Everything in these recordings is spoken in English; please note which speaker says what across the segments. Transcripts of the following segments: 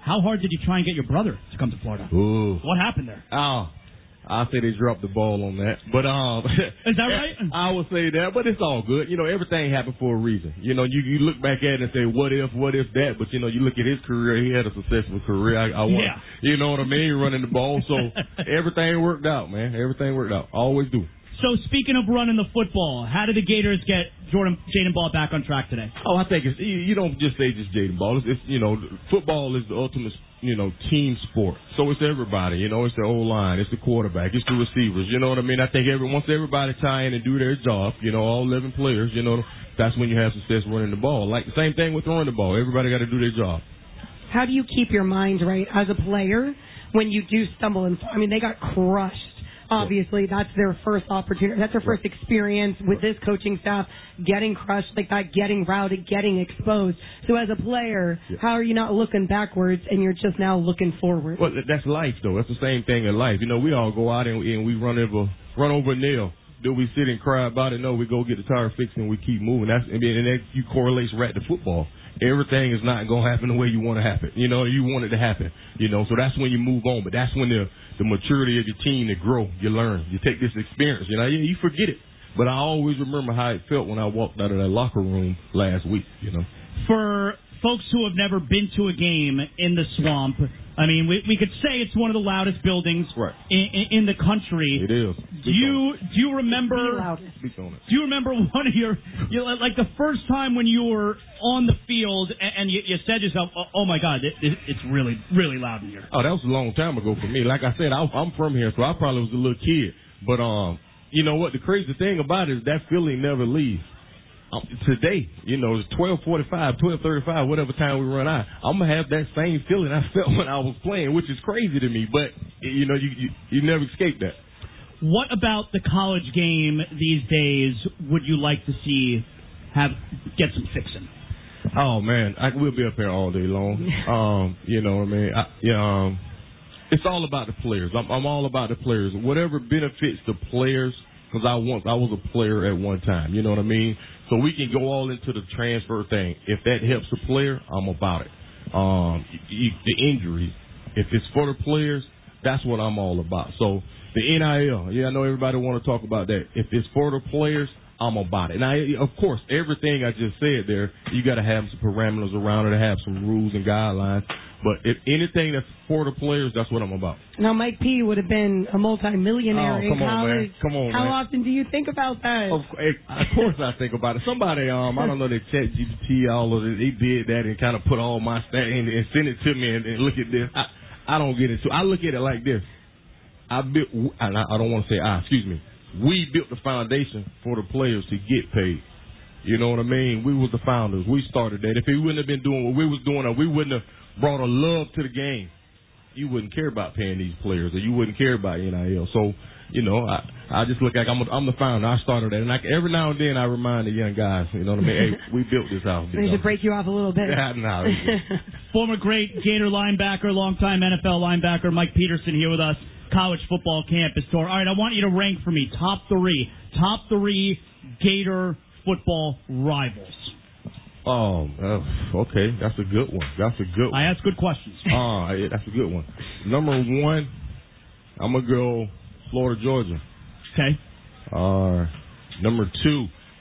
Speaker 1: How hard did you try and get your brother to come to Florida?
Speaker 2: Ooh.
Speaker 1: What happened there?
Speaker 2: I'll say they dropped the ball on that. But
Speaker 1: is that right?
Speaker 2: I would say that, but it's all good. Everything happened for a reason. You look back at it and say, what if that? But, you look at his career, he had a successful career.
Speaker 1: Yeah.
Speaker 2: You know what I mean? Running the ball. So everything worked out, man. Everything worked out. Always do.
Speaker 1: So speaking of running the football, how did the Gators get Jaden Ball back on track today?
Speaker 2: I think you don't just say just Jaden Ball. It's football is the ultimate team sport. So it's everybody. It's the O-line, it's the quarterback, it's the receivers. You know what I mean? I think once everybody tie in and do their job, all 11 players, that's when you have success running the ball. Like the same thing with throwing the ball. Everybody got to do their job.
Speaker 3: How do you keep your mind right as a player when you do stumble and fall? I mean, they got crushed. Obviously, that's their first opportunity. That's their first experience with this coaching staff, getting crushed like that, getting routed, getting exposed. So as a player, how are you not looking backwards and you're just now looking forward?
Speaker 2: Well, that's life, though. That's the same thing in life. We all go out and we run over a nail. Do we sit and cry about it? No, we go get the tire fixed and we keep moving. And that you correlate right to football. Everything is not going to happen the way you want to happen. You want it to happen. So that's when you move on. But that's when the maturity of your team to grow. You learn. You take this experience. You forget it. But I always remember how it felt when I walked out of that locker room last week.
Speaker 1: For folks who have never been to a game in the Swamp, I mean, we could say it's one of the loudest buildings in the country.
Speaker 2: It is.
Speaker 1: Do you remember?
Speaker 2: Speak on it.
Speaker 1: Do you remember one of your like the first time when you were on the field and you said to yourself, "Oh my God, it's really really loud in here"?
Speaker 2: Oh, that was a long time ago for me. Like I said, I'm from here, so I probably was a little kid. But you know what? The crazy thing about it is that feeling never leaves. Today, it's 12:45, 12:35, whatever time we run out, I'm going to have that same feeling I felt when I was playing, which is crazy to me, but, you never escape that.
Speaker 1: What about the college game these days would you like to see get some fixing?
Speaker 2: Oh, man, we'll be up here all day long. You know what I mean? It's all about the players. I'm all about the players. Whatever benefits the players, because I was a player at one time, you know what I mean? So we can go all into the transfer thing. If that helps the player, I'm about it. The injuries, if it's for the players, that's what I'm all about. So the NIL, I know everybody want to talk about that. If it's for the players, I'm about it. Now, of course, everything I just said there, you got to have some parameters around it, have some rules and guidelines. But if anything that's for the players, that's what I'm about.
Speaker 3: Now, Mike P. would have been a multimillionaire in college.
Speaker 2: Come on, man.
Speaker 3: How often do you think about that?
Speaker 2: Of course I think about it. Somebody, I don't know, they ChatGPT, all of it, they did that and kind of put all my stats in and send it to me and look at this. I don't get into it. I look at it like this. I don't want to say excuse me. We built the foundation for the players to get paid. You know what I mean? We was the founders. We started that. If we wouldn't have been doing what we was doing, or we wouldn't have brought a love to the game, you wouldn't care about paying these players, or you wouldn't care about NIL. So, I just look like I'm the founder. I started that, and every now and then I remind the young guys, you know what I mean? Hey, we built this house.
Speaker 3: They should break you off a little bit.
Speaker 2: No.
Speaker 1: Former great Gator linebacker, longtime NFL linebacker Mike Peterson here with us. College football campus tour. All right, I want you to rank for me top three Gator football rivals.
Speaker 2: Oh, okay. That's a good one.
Speaker 1: I ask good questions.
Speaker 2: That's a good one. Number one, I'm going to go Florida, Georgia.
Speaker 1: Okay.
Speaker 2: Number two,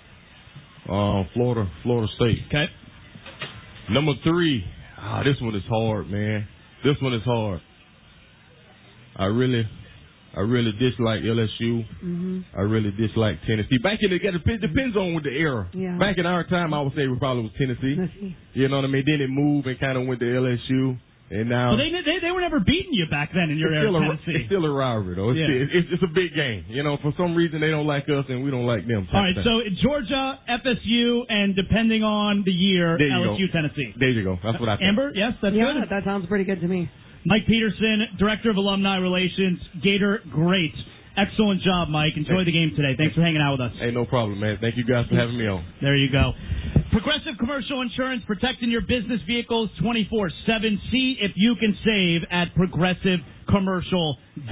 Speaker 2: Florida State.
Speaker 1: Okay.
Speaker 2: Number three, this one is hard, man. This one is hard. I really dislike LSU. Mm-hmm. I really dislike Tennessee. Back in it depends on with the era.
Speaker 3: Yeah.
Speaker 2: Back in our time, I would say it probably was Tennessee. You know what I mean? Then it moved and kind of went to LSU, and now.
Speaker 1: Well, they were never beating you back then in your era. Tennessee.
Speaker 2: It's still a rivalry though. It's a big game. For some reason they don't like us and we don't like them.
Speaker 1: All right, so Georgia, FSU, and depending on the year, LSU, Tennessee.
Speaker 2: There you go. That's what I think.
Speaker 1: Amber, yes, that's good.
Speaker 3: That sounds pretty good to me.
Speaker 1: Mike Peterson, Director of Alumni Relations, Gator Great. Excellent job, Mike. Enjoy the game today. Thanks for hanging out with us.
Speaker 2: Hey, no problem, man. Thank you guys for having me on.
Speaker 1: There you go. Progressive Commercial Insurance, protecting your business vehicles 24/7. See if you can save at progressivecommercial.com.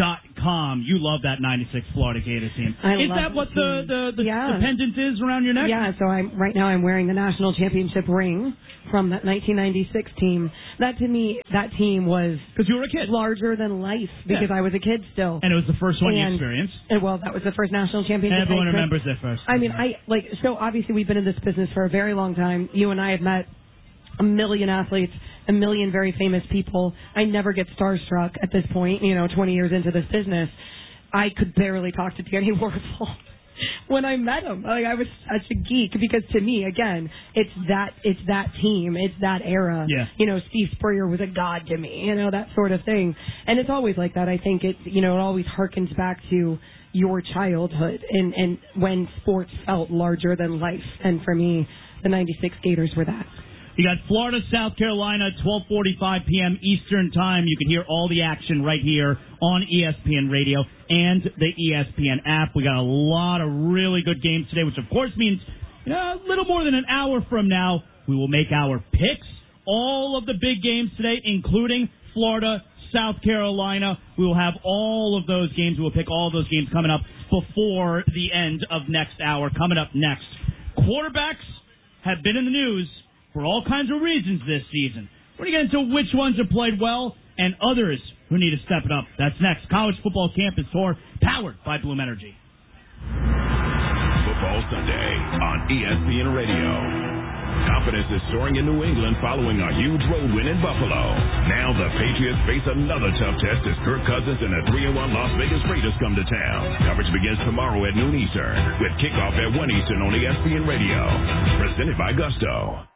Speaker 1: Gators.com. You love that 96 Florida Gators team. Is that what the pendant is around your neck?
Speaker 3: Yeah, so right now I'm wearing the national championship ring from that 1996 team. That to me, that team was...
Speaker 1: Because you were a kid.
Speaker 3: Larger than life, because I was a kid still.
Speaker 1: And it was the first one you experienced.
Speaker 3: Well, that was the first national championship.
Speaker 1: Everyone remembers it first.
Speaker 3: I mean, so obviously we've been in this business for a very long time. You and I have met a million athletes, a million very famous people. I never get starstruck at this point, 20 years into this business. I could barely talk to Danny Wuerffel when I met him. I was such a geek because to me, again, it's that team, it's that era.
Speaker 1: Yeah.
Speaker 3: Steve Spurrier was a god to me, that sort of thing. And it's always like that. I think it always harkens back to your childhood and when sports felt larger than life. And for me, the 96 Gators were that.
Speaker 1: You got Florida, South Carolina, 12:45 p.m. Eastern Time. You can hear all the action right here on ESPN Radio and the ESPN app. We got a lot of really good games today, which of course means a little more than an hour from now, we will make our picks. All of the big games today, including Florida, South Carolina. We will have all of those games. We will pick all of those games coming up before the end of next hour. Coming up next, quarterbacks have been in the news for all kinds of reasons this season. We're going to get into which ones have played well and others who need to step it up. That's next. College Football Campus Tour, powered by Bloom Energy.
Speaker 4: Football Sunday on ESPN Radio. Confidence is soaring in New England following a huge road win in Buffalo. Now the Patriots face another tough test as Kirk Cousins and the 3-1 Las Vegas Raiders come to town. Coverage begins tomorrow at noon Eastern with kickoff at 1 Eastern on ESPN Radio. Presented by Gusto.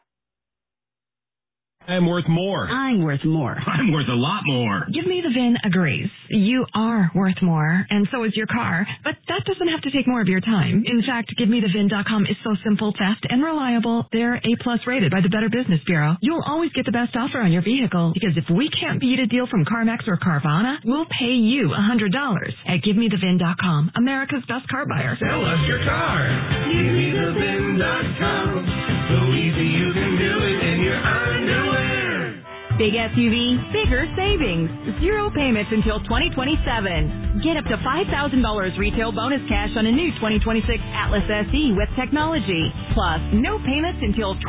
Speaker 5: I'm worth more.
Speaker 6: I'm worth more.
Speaker 5: I'm worth a lot more.
Speaker 6: Give Me the VIN agrees. You are worth more, and so is your car. But that doesn't have to take more of your time. In fact, GiveMeTheVIN.com is so simple, fast, and reliable. They're A+ rated by the Better Business Bureau. You'll always get the best offer on your vehicle, because if we can't beat a deal from CarMax or Carvana, we'll pay you $100 at GiveMeTheVIN.com, America's best car buyer.
Speaker 5: Sell us your car. GiveMeTheVIN.com. So easy you can do it in your underwear.
Speaker 7: Big SUV, bigger savings. 0 payments until 2027. Get up to $5,000 retail bonus cash on a new 2026 Atlas SE with technology. Plus, no payments until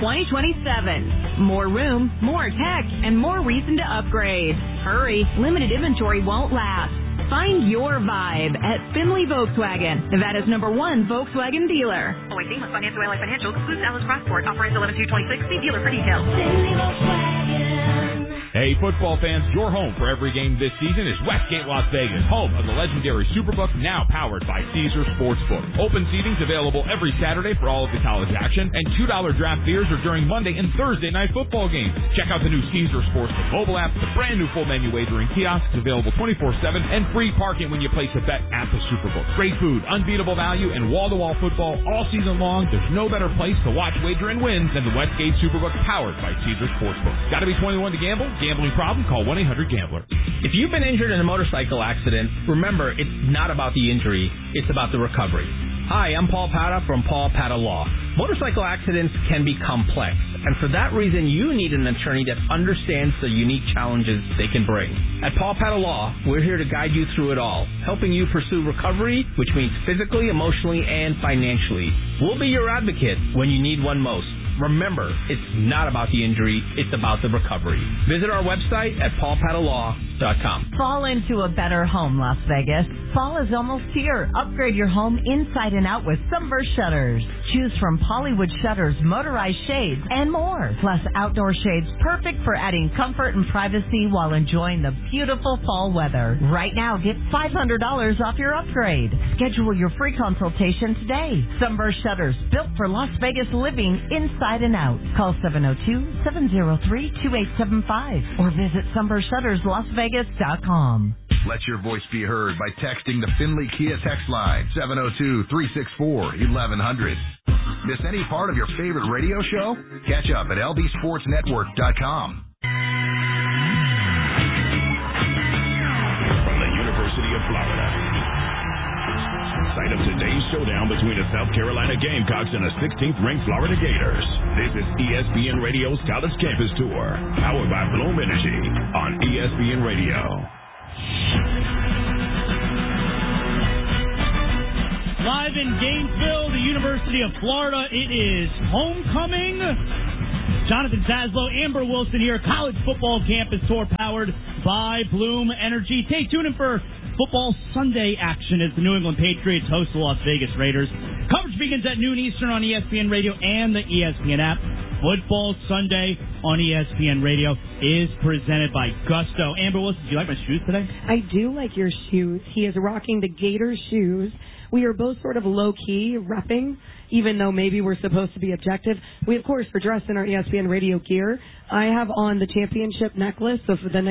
Speaker 7: 2027. More room, more tech, and more reason to upgrade. Hurry, limited inventory won't last. Find your vibe at Finley Volkswagen, Nevada's #1 Volkswagen dealer.
Speaker 8: Always seamless financial, LA Financial, excludes Atlas Passport. Offer ends 11/2/26. See dealer for details. Finley Volkswagen.
Speaker 9: Hey, football fans, your home for every game this season is Westgate Las Vegas, home of the legendary Superbook, now powered by Caesars Sportsbook. Open seating's available every Saturday for all of the college action, and $2 draft beers are during Monday and Thursday night football games. Check out the new Caesars Sportsbook mobile app, the brand new full menu wagering kiosks available 24/7, and free parking when you place a bet at the Superbook. Great food, unbeatable value, and wall-to-wall football all season long. There's no better place to watch, wager, and win than the Westgate Superbook, powered by Caesars Sportsbook. Got to be 21 to gamble? Gambling problem? Call 1-800-GAMBLER.
Speaker 10: If you've been injured in a motorcycle accident, remember, it's not about the injury, it's about the recovery. Hi, I'm Paul Pata from Paul Pata Law. Motorcycle accidents can be complex, and for that reason, you need an attorney that understands the unique challenges they can bring. At Paul Pata Law, we're here to guide you through it all, helping you pursue recovery, which means physically, emotionally, and financially. We'll be your advocate when you need one most. Remember, it's not about the injury, it's about the recovery. Visit our website at paulpatalaw.com.
Speaker 7: Fall into a better home, Las Vegas. Fall is almost here. Upgrade your home inside and out with Sunburst Shutters. Choose from Hollywood shutters, motorized shades, and more. Plus outdoor shades perfect for adding comfort and privacy while enjoying the beautiful fall weather. Right now, get $500 off your upgrade. Schedule your free consultation today. Sunburst Shutters, built for Las Vegas living inside and out. Call 702-703-2875 or visit sunburstshutterslasvegas.com.
Speaker 4: Let your voice be heard by texting the Finley Kia text line, 702-364-1100. Miss any part of your favorite radio show? Catch up at lbsportsnetwork.com. From the University of Florida, site of today's showdown between the South Carolina Gamecocks and the 16th-ranked Florida Gators. This is ESPN Radio's College Campus Tour, powered by Bloom Energy on ESPN Radio.
Speaker 1: live in Gainesville, the University of Florida. It is homecoming. Jonathan Zaslow, Amber Wilson here. College football campus tour powered by Bloom Energy. Stay tuned in for football Sunday action as the New England Patriots host the Las Vegas Raiders. Coverage begins at noon Eastern on ESPN Radio and the ESPN app. Football Sunday on ESPN Radio is presented by Gusto. Amber Wilson, do you like my shoes today?
Speaker 3: I do like your shoes. He is rocking the Gator shoes. We are both sort of low-key repping, even though maybe we're supposed to be objective. We, of course, are dressed in our ESPN Radio gear. I have on the championship necklace of the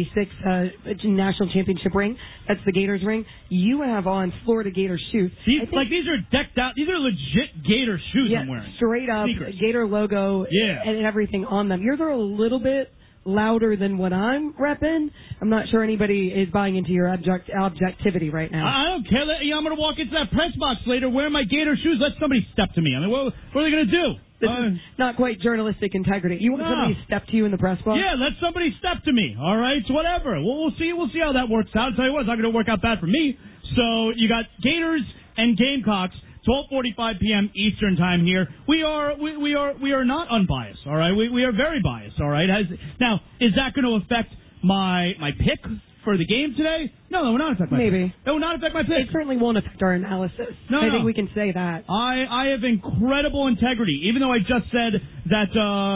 Speaker 3: 1996 National Championship ring. That's the Gators ring. You have on Florida Gator shoes.
Speaker 1: These are decked out. These are legit Gator shoes I'm wearing.
Speaker 3: Straight up,
Speaker 1: Sneakers.
Speaker 3: Gator logo and everything on them. Yours are a little bit louder than what I'm repping. I'm not sure anybody is buying into your objectivity right now.
Speaker 1: I don't care. I'm going to walk into that press box later wearing my Gator shoes. Let somebody step to me. I mean, what are they going to do?
Speaker 3: This is not quite journalistic integrity. You want somebody to step to you in the press box?
Speaker 1: Yeah, let somebody step to me. All right, so whatever. We'll see. We'll see how that works out. I'll tell you what, it's not going to work out bad for me. So you got Gators and Gamecocks. 12:45 p.m. Eastern time here. We are not unbiased. All right, we are very biased. All right. Now, is that going to affect my pick for the game today? No, it will not affect my pick. It will not affect my pick.
Speaker 3: It certainly won't affect our analysis. I think we can say that.
Speaker 1: I have incredible integrity. Even though I just said that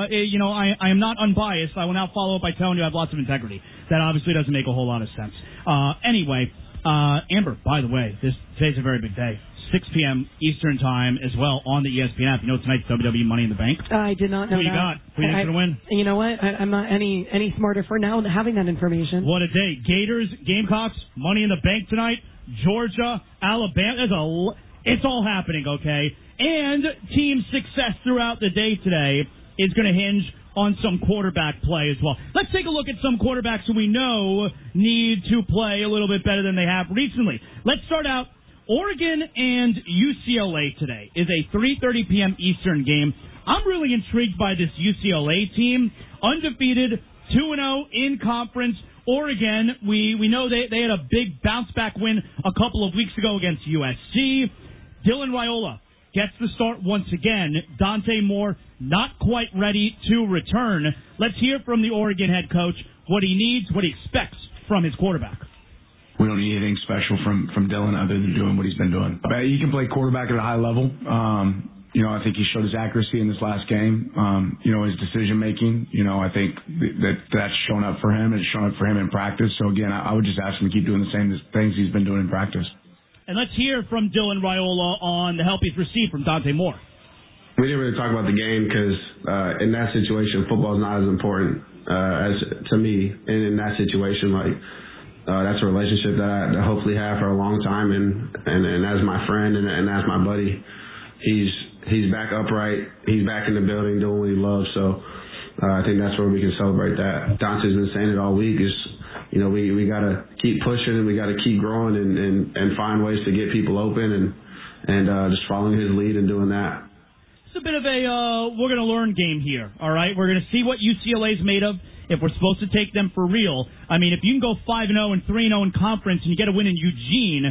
Speaker 1: I am not unbiased, I will now follow up by telling you I have lots of integrity. That obviously doesn't make a whole lot of sense. Anyway, Amber, by the way, today's a very big day. 6 p.m. Eastern time as well on the ESPN app. You know tonight's WWE Money in the Bank?
Speaker 3: I did not know that.
Speaker 1: Who you got? Who you going to win?
Speaker 3: You know what? I'm not any smarter for now having that information.
Speaker 1: What a day. Gators, Gamecocks, Money in the Bank tonight. Georgia, Alabama. It's all happening, okay? And team success throughout the day today is going to hinge on some quarterback play as well. Let's take a look at some quarterbacks who we know need to play a little bit better than they have recently. Let's start out. Oregon and UCLA today is a 3:30 p.m. Eastern game. I'm really intrigued by this UCLA team. Undefeated, 2-0 in conference. Oregon, we know they had a big bounce-back win a couple of weeks ago against USC. Dylan Raiola gets the start once again. Dante Moore not quite ready to return. Let's hear from the Oregon head coach what he needs, what he expects from his quarterback.
Speaker 11: We don't need anything special from Dylan other than doing what he's been doing. But he can play quarterback at a high level. I think he showed his accuracy in this last game. His decision making. I think that's shown up for him. It's shown up for him in practice. So again, I would just ask him to keep doing the same things he's been doing in practice.
Speaker 1: And let's hear from Dylan Raiola on the help he's received from Dante Moore.
Speaker 12: We didn't really talk about the game because in that situation, football is not as important as to me. And in that situation, that's a relationship that I hopefully have for a long time, and as my friend and as my buddy, he's back upright, he's back in the building doing what he loves. So I think that's where we can celebrate that. Dante's been saying it all week is, we got to keep pushing and we got to keep growing and find ways to get people open and just following his lead and doing that.
Speaker 1: It's a bit of a we're going to learn game here. All right, we're going to see what UCLA's made of. If we're supposed to take them for real, I mean, if you can go 5-0 and 3-0 in conference and you get a win in Eugene,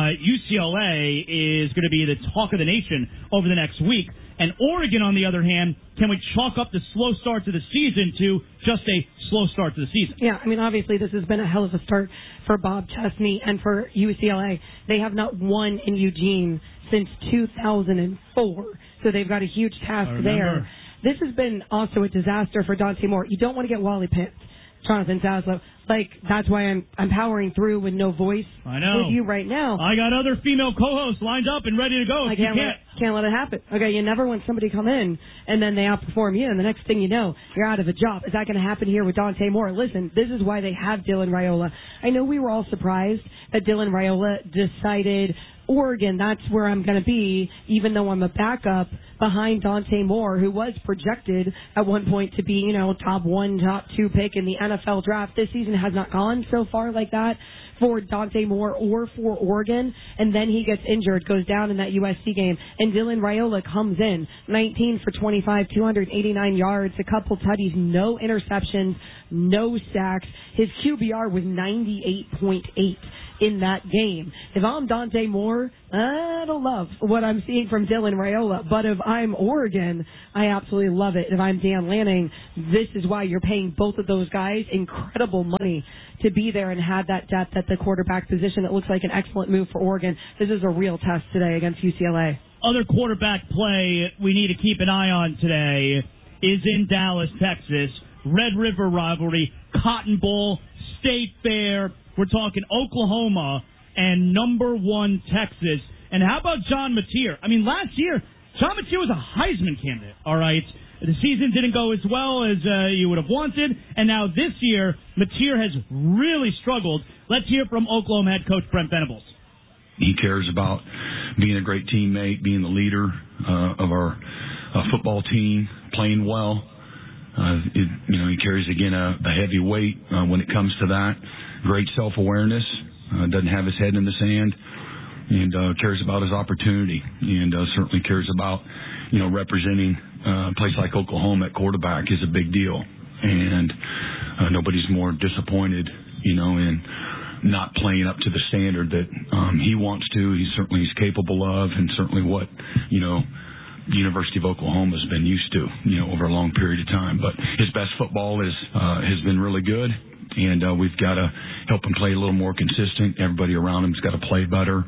Speaker 1: UCLA is going to be the talk of the nation over the next week. And Oregon, on the other hand, can we chalk up the slow start to the season to just a slow start to the season?
Speaker 3: Yeah, I mean, obviously this has been a hell of a start for Bob Chesney and for UCLA. They have not won in Eugene since 2004, so they've got a huge task there. This has been also a disaster for Dante Moore. You don't want to get Wally picked, Jonathan Zaslow. That's why I'm powering through with no voice with you right now.
Speaker 1: I got other female co-hosts lined up and ready to go.
Speaker 3: I can't let it happen. Okay, you never want somebody to come in and then they outperform you, and the next thing you know, you're out of a job. Is that going to happen here with Dante Moore? Listen, this is why they have Dylan Raiola. I know we were all surprised that Dylan Raiola decided Oregon, that's where I'm going to be, even though I'm a backup behind Dante Moore, who was projected at one point to be, top 1, top 2 pick in the NFL draft. This season has not gone so far like that for Dante Moore or for Oregon, and then he gets injured, goes down in that USC game, and Dylan Raiola comes in, 19 for 25, 289 yards, a couple tutties, no interceptions, no sacks. His QBR was 98.8. in that game. If I'm Dante Moore, I don't love what I'm seeing from Dylan Raiola. But if I'm Oregon, I absolutely love it. If I'm Dan Lanning, this is why you're paying both of those guys incredible money to be there and have that depth at the quarterback position. It looks like an excellent move for Oregon. This is a real test today against UCLA.
Speaker 1: Other quarterback play we need to keep an eye on today is in Dallas, Texas. Red River rivalry, Cotton Bowl, State Fair. We're talking Oklahoma and number 1 Texas. And how about John Mateer? I mean, last year, John Mateer was a Heisman candidate, all right? The season didn't go as well as you would have wanted. And now this year, Mateer has really struggled. Let's hear from Oklahoma head coach Brent Venables.
Speaker 13: He cares about being a great teammate, being the leader of our football team, playing well. He carries, again, a heavy weight when it comes to that. Great self-awareness, doesn't have his head in the sand, and cares about his opportunity, and certainly cares about, representing a place like Oklahoma at quarterback is a big deal. And nobody's more disappointed, in not playing up to the standard that he wants to. He's capable of, and certainly what, the University of Oklahoma has been used to, over a long period of time. But his best football has been really good, and we've got to help him play a little more consistent. Everybody around him's got to play better,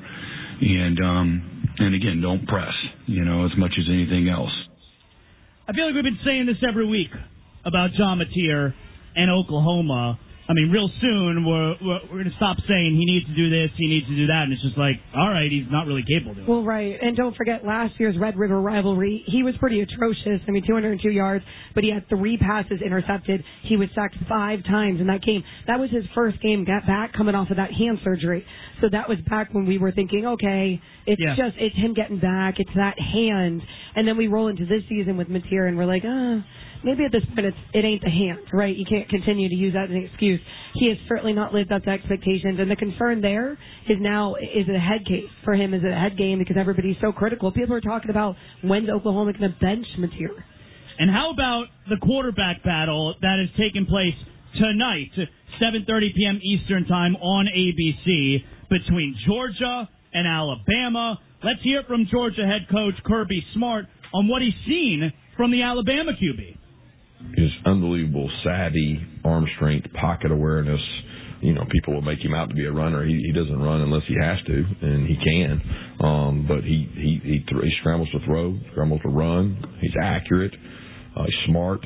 Speaker 13: and again, don't press, as much as anything else.
Speaker 1: I feel like we've been saying this every week about John Mateer and Oklahoma. I mean, real soon we're going to stop saying he needs to do this, he needs to do that, and it's just like, all right, he's not really capable of it.
Speaker 3: Well, right, and don't forget last year's Red River rivalry. He was pretty atrocious. I mean, 202 yards, but he had 3 passes intercepted. He was sacked 5 times in that game. That was his first game back coming off of that hand surgery. So that was back when we were thinking, okay, it's him getting back, it's that hand, and then we roll into this season with Mateer, and we're like, maybe at this point it ain't the hand, right? You can't continue to use that as an excuse. He has certainly not lived up to expectations, and the concern there is it a head case for him? Is it a head game because everybody's so critical? People are talking about when's Oklahoma going to bench Mateer.
Speaker 1: And how about the quarterback battle that is taking place tonight, 7:30 p.m. Eastern Time on ABC between Georgia and Alabama? Let's hear from Georgia head coach Kirby Smart on what he's seen from the Alabama QB.
Speaker 14: His unbelievable savvy, arm strength, pocket awareness. People will make him out to be a runner. He doesn't run unless he has to, and he can. But he scrambles to throw, scrambles to run. He's accurate. He's smart.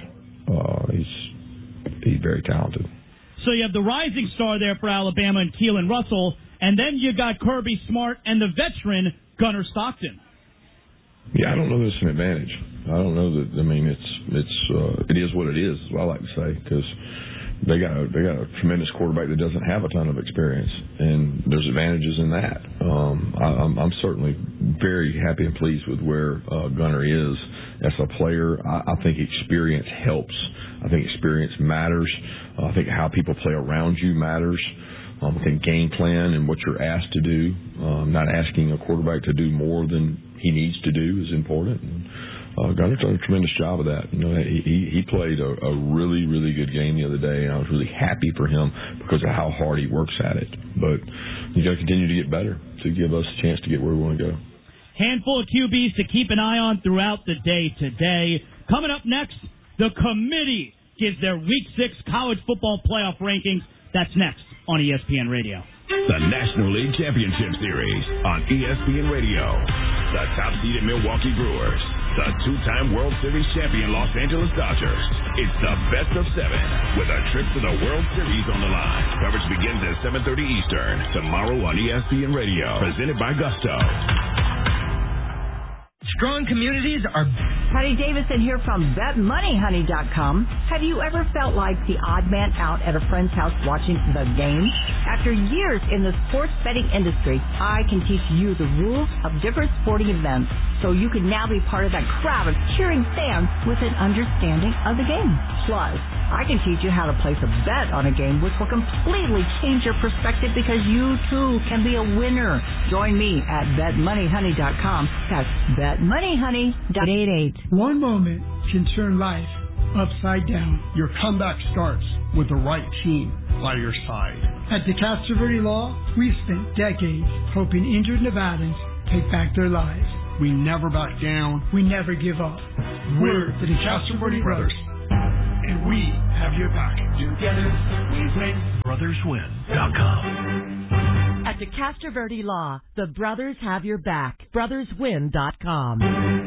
Speaker 14: He's very talented.
Speaker 1: So you have the rising star there for Alabama and Keelan Russell, and then you got Kirby Smart and the veteran Gunnar Stockton.
Speaker 14: Yeah, I don't know that it's an advantage. I don't know that. I mean, it is what it is I like to say, because they got a tremendous quarterback that doesn't have a ton of experience, and there's advantages in that. I'm certainly very happy and pleased with where Gunnar is as a player. I think experience helps. I think experience matters. I think how people play around you matters. I think game plan and what you're asked to do. Not asking a quarterback to do more than he needs to do is important. Gunnar done a tremendous job of that. He played a really, really good game the other day, and I was really happy for him because of how hard he works at it. But you got to continue to get better to give us a chance to get where we want to go.
Speaker 1: Handful of QBs to keep an eye on throughout the day today. Coming up next, the committee gives their Week 6 college football playoff rankings. That's next on ESPN Radio.
Speaker 4: The National League Championship Series on ESPN Radio. The top-seeded Milwaukee Brewers. The 2-time World Series champion Los Angeles Dodgers. It's the best of 7 with a trip to the World Series on the line. Coverage begins at 7:30 Eastern tomorrow on ESPN Radio. Presented by Gusto.
Speaker 15: Strong communities are...
Speaker 7: Honey Davidson here from BetMoneyHoney.com. Have you ever felt like the odd man out at a friend's house watching the game? After years in the sports betting industry, I can teach you the rules of different sporting events so you can now be part of that crowd of cheering fans with an understanding of the game. Plus, I can teach you how to place a bet on a game which will completely change your perspective because you too can be a winner. Join me at BetMoneyHoney.com. That's BetMoneyHoney.88.
Speaker 16: One moment can turn life upside down. Your comeback starts with the right team by your side. At the Castroverde Law, we've spent decades helping injured Nevadans take back their lives. We never back down. We never give up. We're the Castroverde Brothers, and we have your back. Together, we win.
Speaker 17: BrothersWin.com.
Speaker 18: At the Castroverde Law, the brothers have your back. BrothersWin.com.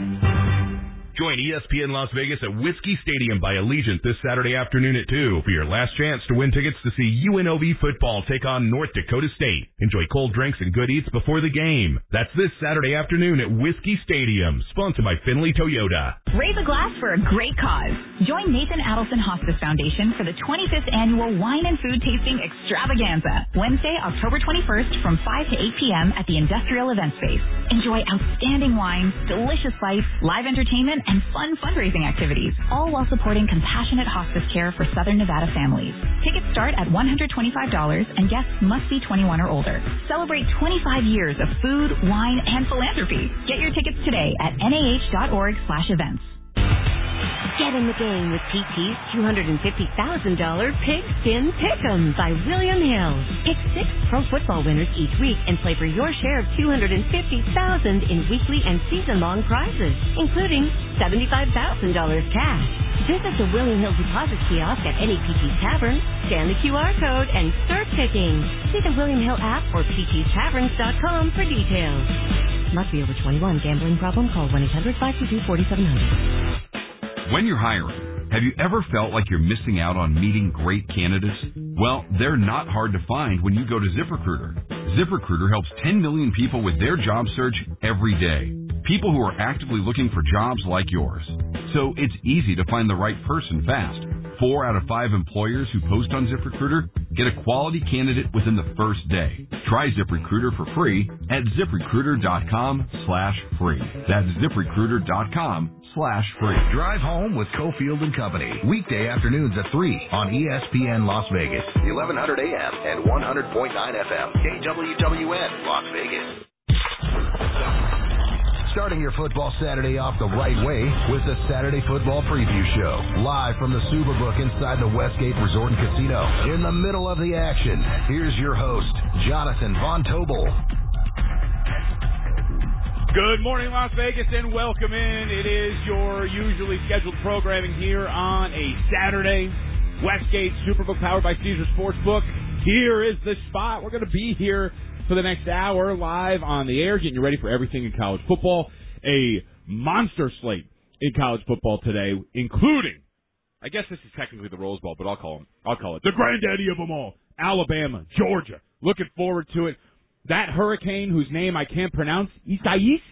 Speaker 4: Join ESPN Las Vegas at Whiskey Stadium by Allegiant this Saturday afternoon at 2 for your last chance to win tickets to see UNLV football take on North Dakota State. Enjoy cold drinks and good eats before the game. That's this Saturday afternoon at Whiskey Stadium, sponsored by Finley Toyota.
Speaker 19: Raise a glass for a great cause. Join Nathan Adelson Hospice Foundation for the 25th Annual Wine and Food Tasting Extravaganza, Wednesday, October 21st from 5 to 8 p.m. at the Industrial Event Space. Enjoy outstanding wines, delicious sights, live entertainment, and fun fundraising activities, all while supporting compassionate hospice care for Southern Nevada families. Tickets start at $125 and guests must be 21 or older. Celebrate 25 years of food, wine, and philanthropy. Get your tickets today at nah.org/events.
Speaker 20: Get in the game with PT's $250,000 Pigskin Pick'em by William Hill. Pick 6 pro football winners each week and play for your share of $250,000 in weekly and season-long prizes, including $75,000 cash. Visit the William Hill deposit kiosk at any PT's Tavern, scan the QR code, and start picking. See the William Hill app or ptstaverns.com for details. Must be over 21. Gambling problem? Call 1-800-522-4700.
Speaker 21: When you're hiring, have you ever felt like you're missing out on meeting great candidates? Well, they're not hard to find when you go to ZipRecruiter. ZipRecruiter helps 10 million people with their job search every day. People who are actively looking for jobs like yours. So it's easy to find the right person fast. 4 out of 5 employers who post on ZipRecruiter get a quality candidate within the first day. Try ZipRecruiter for free at ZipRecruiter.com/free. That's ZipRecruiter.com/free.
Speaker 22: Drive home with Cofield and Company. Weekday afternoons at 3 on ESPN Las Vegas.
Speaker 23: 1100 AM and 100.9 FM. KWWN Las Vegas.
Speaker 22: Starting your football Saturday off the right way with the Saturday Football Preview Show. Live from the Superbook inside the Westgate Resort and Casino. In the middle of the action, here's your host, Jonathan Von Tobel.
Speaker 9: Good morning, Las Vegas, and welcome in. It is your usually scheduled programming here on a Saturday. Westgate Superbook powered by Caesars Sportsbook. Here is the spot. We're going to be here for the next hour live on the air, getting you ready for everything in college football. A monster slate in college football today, including, I guess this is technically the Rose Bowl, but I'll call it the granddaddy of them all, Alabama, Georgia. Looking forward to it. That hurricane whose name I can't pronounce, Isaias,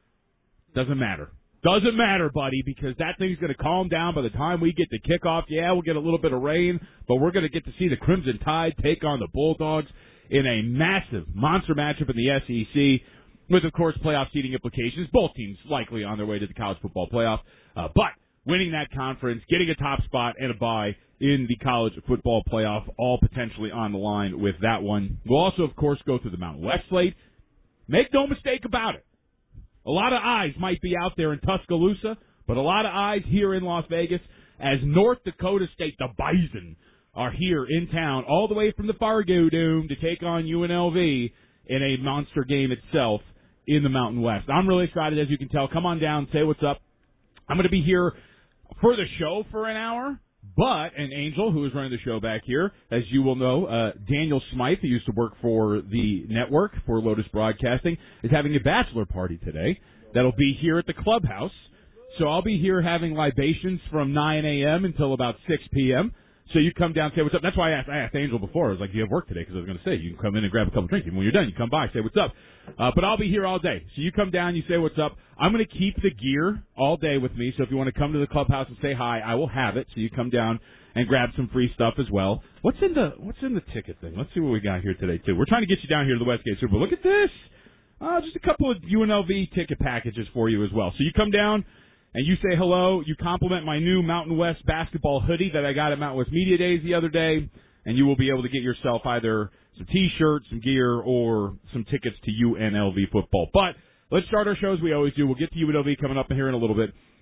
Speaker 9: doesn't matter. Doesn't matter, buddy, because that thing's going to calm down by the time we get to kickoff. Yeah, we'll get a little bit of rain, but we're going to get to see the Crimson Tide take on the Bulldogs in a massive monster matchup in the SEC with, of course, playoff seeding implications. Both teams likely on their way to the college football playoff. But winning that conference, getting a top spot and a bye in the college football playoff, all potentially on the line with that one. We'll also, of course, go through the Mountain West slate. Make no mistake about it. A lot of eyes might be out there in Tuscaloosa, but a lot of eyes here in Las Vegas as North Dakota State, the Bison, are here in town all the way from the Fargo Dome to take on UNLV in a monster game itself in the Mountain West. I'm really excited, as you can tell. Come on down, say what's up. I'm going to be here for the show for an hour, but an Angel, who is running the show back here, as you will know, Daniel Smythe, who used to work for the network for Lotus Broadcasting, is having a bachelor party today. That'll be here at the clubhouse. So I'll be here having libations from 9 a.m. until about 6 p.m., so you come down, say what's up. That's why I asked Angel before. I was like, do you have work today? Because I was going to say, you can come in and grab a couple drinks. And when you're done, you come by, say what's up. But I'll be here all day. So you come down, you say what's up. I'm going to keep the gear all day with me. So if you want to come to the clubhouse and say hi, I will have it. So you come down and grab some free stuff as well. What's in the ticket thing? Let's see what we got here today, too. We're trying to get you down here to the Westgate Super Bowl. Look at this. Just a couple of UNLV ticket packages for you as well. So you come down and you say hello, you compliment my new Mountain West basketball hoodie that I got at Mountain West Media Days the other day, and you will be able to get yourself either some T-shirts, some gear, or some tickets to UNLV football. But let's start our show as we always do. We'll get to UNLV coming up here in a little bit.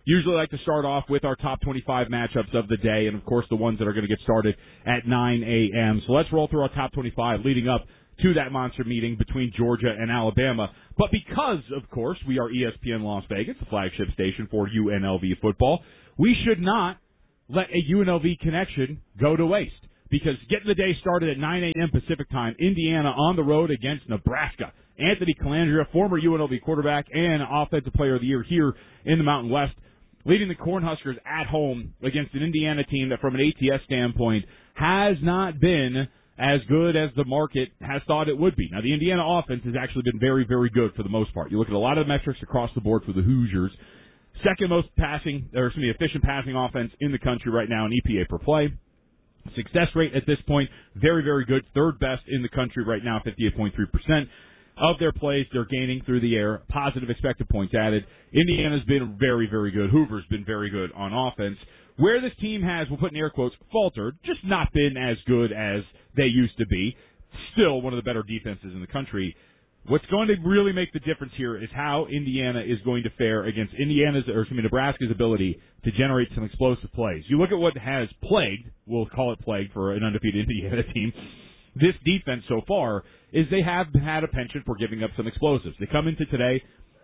Speaker 9: Usually like to start off with our top 25 matchups of the day, and, of course, the ones that are going to get started at 9 a.m. So let's roll through our top 25 leading up to that monster meeting between Georgia and Alabama. But because, of course, we are ESPN Las Vegas, the flagship station for UNLV football, we should not let a UNLV connection go to waste. Because getting the day started at 9 a.m. Pacific time, Indiana on the road against Nebraska. Anthony Colandrea, former UNLV quarterback and Offensive Player of the Year here in the Mountain West, leading the Cornhuskers at home against an Indiana team that, from an ATS standpoint, has not been as good as the market has thought it would be. Now, the Indiana offense has actually been very, very good for the most part. You look at a lot of the metrics across the board for the Hoosiers. Second most efficient passing offense in the country right now in EPA per play. Success rate at this point, very, very good. Third best in the country right now, 58.3%. Of their plays, they're gaining through the air. Positive expected points added. Indiana's been very, very good. Hoover's been very good on offense. Where this team has, we'll put in air quotes, faltered, just not been as good as they used to be. Still one of the better defenses in the country. What's going to really make the difference here is how Indiana is going to fare against Nebraska's ability to generate some explosive plays. You look at what has plagued, we'll call it plagued for an undefeated Indiana team, this defense so far, is they have had a penchant for giving up some explosives. They come into today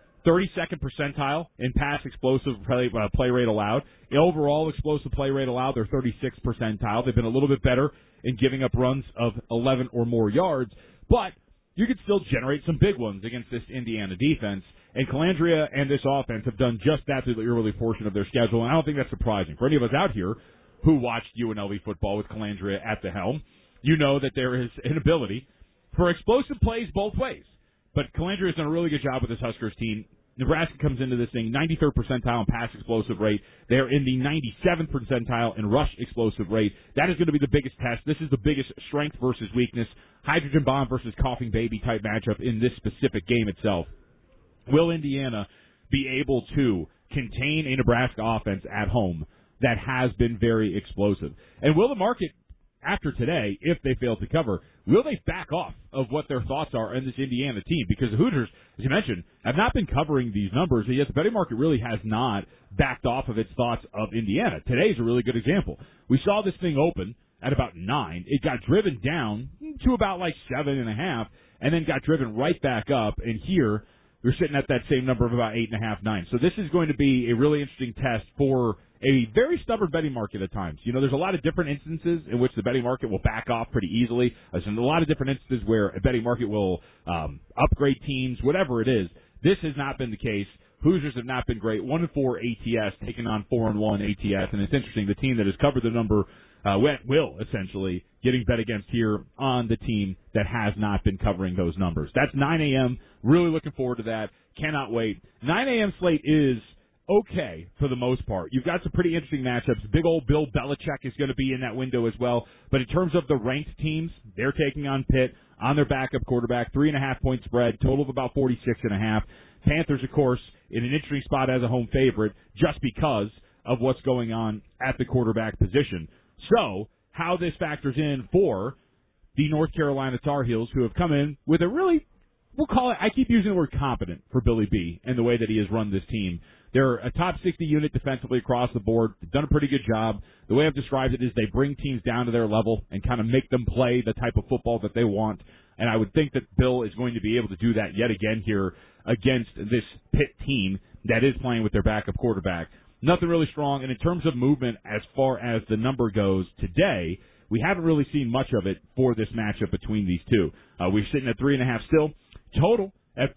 Speaker 9: 32nd percentile in pass explosive play rate allowed. The overall explosive play rate allowed, they're 36th percentile. They've been a little bit better in giving up runs of 11 or more yards, but you could still generate some big ones against this Indiana defense. And Colandrea and this offense have done just that through the early portion of their schedule, and I don't think that's surprising. For any of us out here who watched UNLV football with Colandrea at the helm, you know that there is an ability for explosive plays both ways. But Colandrea has done a really good job with this Huskers team. Nebraska comes into this thing 93rd percentile in pass explosive rate. They're in the 97th percentile in rush explosive rate. That is going to be the biggest test. This is the biggest strength versus weakness, hydrogen bomb versus coughing baby type matchup in this specific game itself. Will Indiana be able to contain a Nebraska offense at home that has been very explosive? And will the market, after today, if they fail to cover, will they back off of what their thoughts are in this Indiana team? Because the Hoosiers, as you mentioned, have not been covering these numbers, and yet the betting market really has not backed off of its thoughts of Indiana. Today's a really good example. We saw this thing open at about 9. It got driven down to about 7.5, and then got driven right back up, and here we're sitting at that same number of about 8.5, 9. So this is going to be a really interesting test for a very stubborn betting market at times. You know, there's a lot of different instances in which the betting market will back off pretty easily. There's a lot of different instances where a betting market will upgrade teams, whatever it is. This has not been the case. Hoosiers have not been great. 1-4 ATS, taking on 4-1 ATS, and it's interesting. The team that has covered the number will essentially getting bet against here on the team that has not been covering those numbers. That's 9 a.m. Really looking forward to that. Cannot wait. 9 a.m. slate is okay for the most part. You've got some pretty interesting matchups. Big old Bill Belichick is going to be in that window as well. But in terms of the ranked teams, they're taking on Pitt on their backup quarterback, 3.5-point spread, total of about 46.5. Panthers, of course, in an interesting spot as a home favorite just because of what's going on at the quarterback position. So, how this factors in for the North Carolina Tar Heels, who have come in with a really, we'll call it, I keep using the word competent for Billy B and the way that he has run this team. They're a top 60 unit defensively across the board. They've done a pretty good job. The way I've described it is they bring teams down to their level and kind of make them play the type of football that they want. And I would think that Bill is going to be able to do that yet again here against this Pitt team that is playing with their backup quarterback. Nothing really strong. And in terms of movement, as far as the number goes today, we haven't really seen much of it for this matchup between these two. We're sitting at 3.5 still. Total at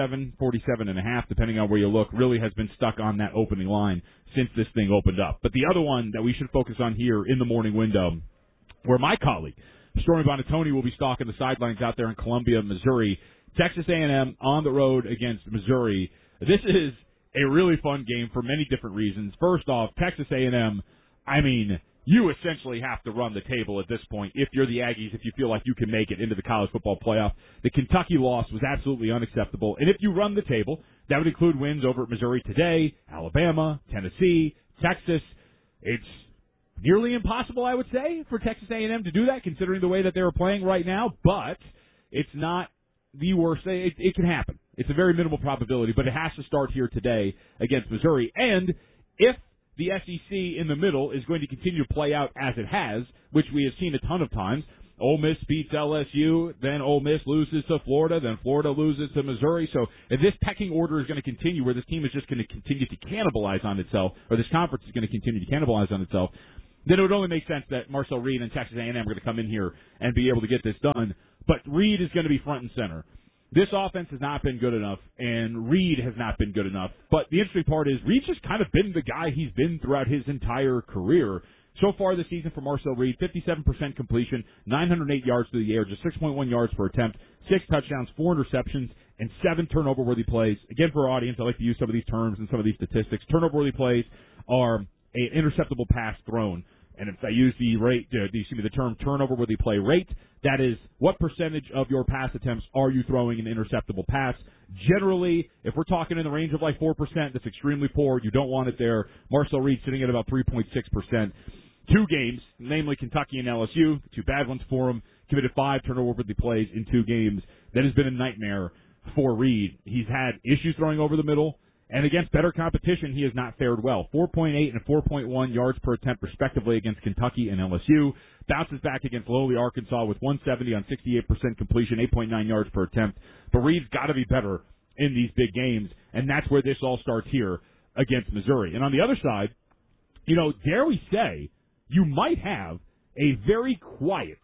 Speaker 9: 47.5, depending on where you look, really has been stuck on that opening line since this thing opened up. But the other one that we should focus on here in the morning window, where my colleague, Stormy Bonatoni, will be stalking the sidelines out there in Columbia, Missouri. Texas A&M on the road against Missouri. This is a really fun game for many different reasons. First off, Texas A&M, I mean, you essentially have to run the table at this point if you're the Aggies, if you feel like you can make it into the college football playoff. The Kentucky loss was absolutely unacceptable. And if you run the table, that would include wins over at Missouri today, Alabama, Tennessee, Texas. It's nearly impossible, I would say, for Texas A&M to do that, considering the way that they're playing right now. But it's not the worst. It can happen. It's a very minimal probability, but it has to start here today against Missouri. And
Speaker 2: if the SEC in the middle is going to continue to play out as it has, which we have seen a ton of times, Ole Miss beats LSU, then Ole Miss loses to Florida, then Florida loses to Missouri. So if this pecking order is going to continue where this team is just going to continue to cannibalize on itself, or this conference is going to continue to cannibalize on itself, then it would only make sense that Marcel Reed and Texas A&M are going to come in here and be able to get this done. But Reed is going to be front and center. This offense has not been good enough, and Reed has not been good enough. But the interesting part is Reed's just kind of been the guy he's been throughout his entire career. So far this season for Marcel Reed, 57% completion, 908 yards through the air, just 6.1 yards per attempt, 6 touchdowns, 4 interceptions, and 7 turnover-worthy plays. Again, for our audience, I like to use some of these terms and some of these statistics. Turnover-worthy plays are an interceptable pass thrown. And if I use the term turnover-worthy play rate, that is what percentage of your pass attempts are you throwing an interceptable pass. Generally, if we're talking in the range of like 4%, that's extremely poor. You don't want it there. Marcel Reed sitting at about 3.6%. 2 games, namely Kentucky and LSU, 2 bad ones for him, committed 5 turnover-worthy plays in 2 games. That has been a nightmare for Reed. He's had issues throwing over the middle, and against better competition, he has not fared well. 4.8 and 4.1 yards per attempt, respectively, against Kentucky and LSU. Bounces back against lowly Arkansas with 170 on 68% completion, 8.9 yards per attempt. But Reed's got to be better in these big games, and that's where this all starts here against Missouri. And on the other side, dare we say, you might have a very quiet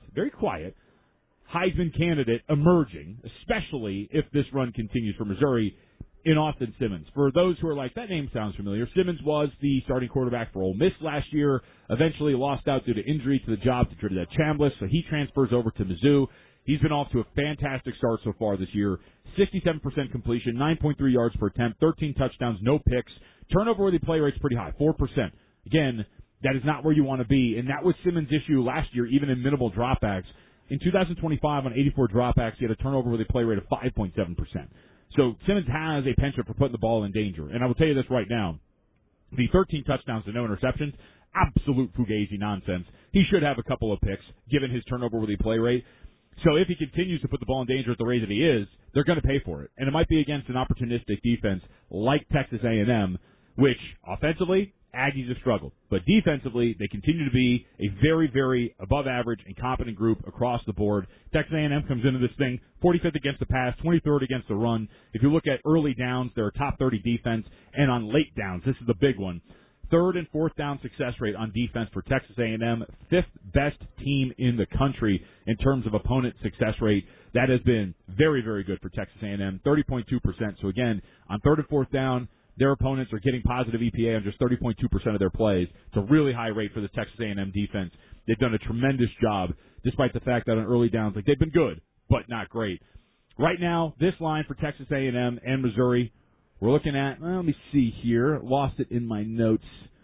Speaker 2: Heisman candidate emerging, especially if this run continues for Missouri, in Austin Simmons. For those who are like, that name sounds familiar, Simmons was the starting quarterback for Ole Miss last year, eventually lost out due to injury to the job to Trinidad Chambliss, so he transfers over to Mizzou. He's been off to a fantastic start so far this year. 67% completion, 9.3 yards per attempt, 13 touchdowns, no picks. Turnover-worthy play rate's pretty high, 4%. Again, that is not where you want to be, and that was Simmons' issue last year, even in minimal dropbacks. In 2025, on 84 dropbacks, he had a turnover-worthy play rate of 5.7%. So Simmons has a penchant for putting the ball in danger. And I will tell you this right now. The 13 touchdowns and no interceptions, absolute fugazi nonsense. He should have a couple of picks, given his turnover-worthy play rate. So if he continues to put the ball in danger at the rate that he is, they're going to pay for it. And it might be against an opportunistic defense like Texas A&M, which offensively, Aggies have struggled. But defensively, they continue to be a very, very above-average and competent group across the board. Texas A&M comes into this thing 45th against the pass, 23rd against the run. If you look at early downs, they're a top 30 defense. And on late downs, this is the big one. 3rd and 4th down success rate on defense for Texas A&M. 5th best team in the country in terms of opponent success rate. That has been very, very good for Texas A&M. 30.2%. So again, on 3rd and 4th down, their opponents are getting positive EPA on just 30.2% of their plays. It's a really high rate for the Texas A&M defense. They've done a tremendous job, despite the fact that on early downs, they've been good, but not great. Right now, this line for Texas A&M and Missouri, we're looking at, let me see here, lost it in my notes,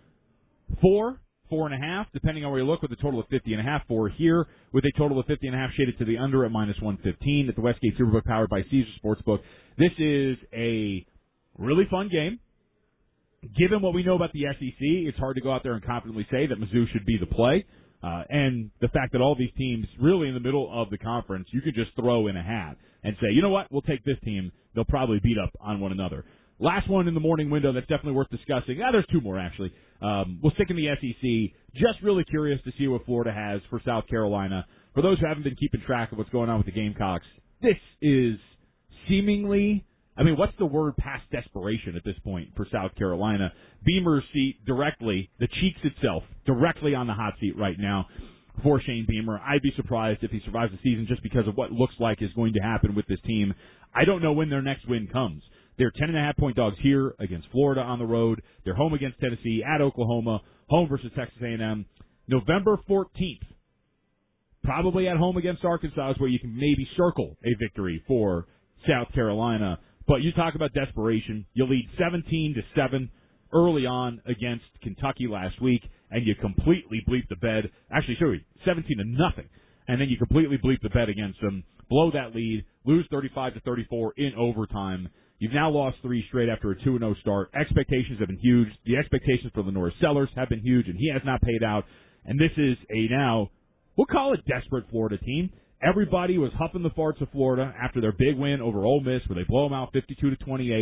Speaker 2: 4.5, depending on where you look, with a total of 50.5. 4 here, with a total of 50.5 shaded to the under at -115 at the Westgate Superbook powered by Caesars Sportsbook. This is a really fun game. Given what we know about the SEC, it's hard to go out there and confidently say that Mizzou should be the play. And the fact that all these teams really in the middle of the conference, you could just throw in a hat and say, you know what, we'll take this team. They'll probably beat up on one another. Last one in the morning window that's definitely worth discussing. There's 2 more, actually. We'll stick in the SEC. Just really curious to see what Florida has for South Carolina. For those who haven't been keeping track of what's going on with the Gamecocks, this is seemingly... what's the word past desperation at this point for South Carolina? Beamer's seat directly, the cheeks itself, directly on the hot seat right now for Shane Beamer. I'd be surprised if he survives the season just because of what looks like is going to happen with this team. I don't know when their next win comes. They're 10.5-point dogs here against Florida on the road. They're home against Tennessee, at Oklahoma, home versus Texas A&M. November 14th, probably at home against Arkansas is where you can maybe circle a victory for South Carolina. But you talk about desperation. You lead 17-7 early on against Kentucky last week, and you completely bleep the bed. Actually, 17-0, and then you completely bleep the bed against them. Blow that lead, lose 35-34 in overtime. You've now lost 3 straight after a 2-0 start. Expectations have been huge. The expectations for Lenore Sellers have been huge, and he has not paid out. And this is a now, we'll call it desperate Florida team. Everybody was huffing the farts of Florida after their big win over Ole Miss, where they blow them out 52-28.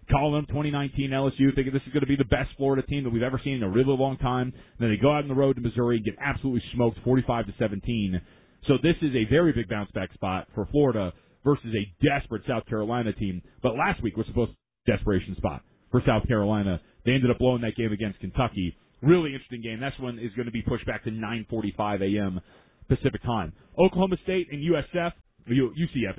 Speaker 2: calling them 2019 LSU, thinking this is going to be the best Florida team that we've ever seen in a really long time. And then they go out on the road to Missouri and get absolutely smoked 45-17. So this is a very big bounce-back spot for Florida versus a desperate South Carolina team. But last week was supposed to be a desperation spot for South Carolina. They ended up blowing that game against Kentucky. Really interesting game. This one is going to be pushed back to 9:45 a.m. Pacific time. Oklahoma State and UCF,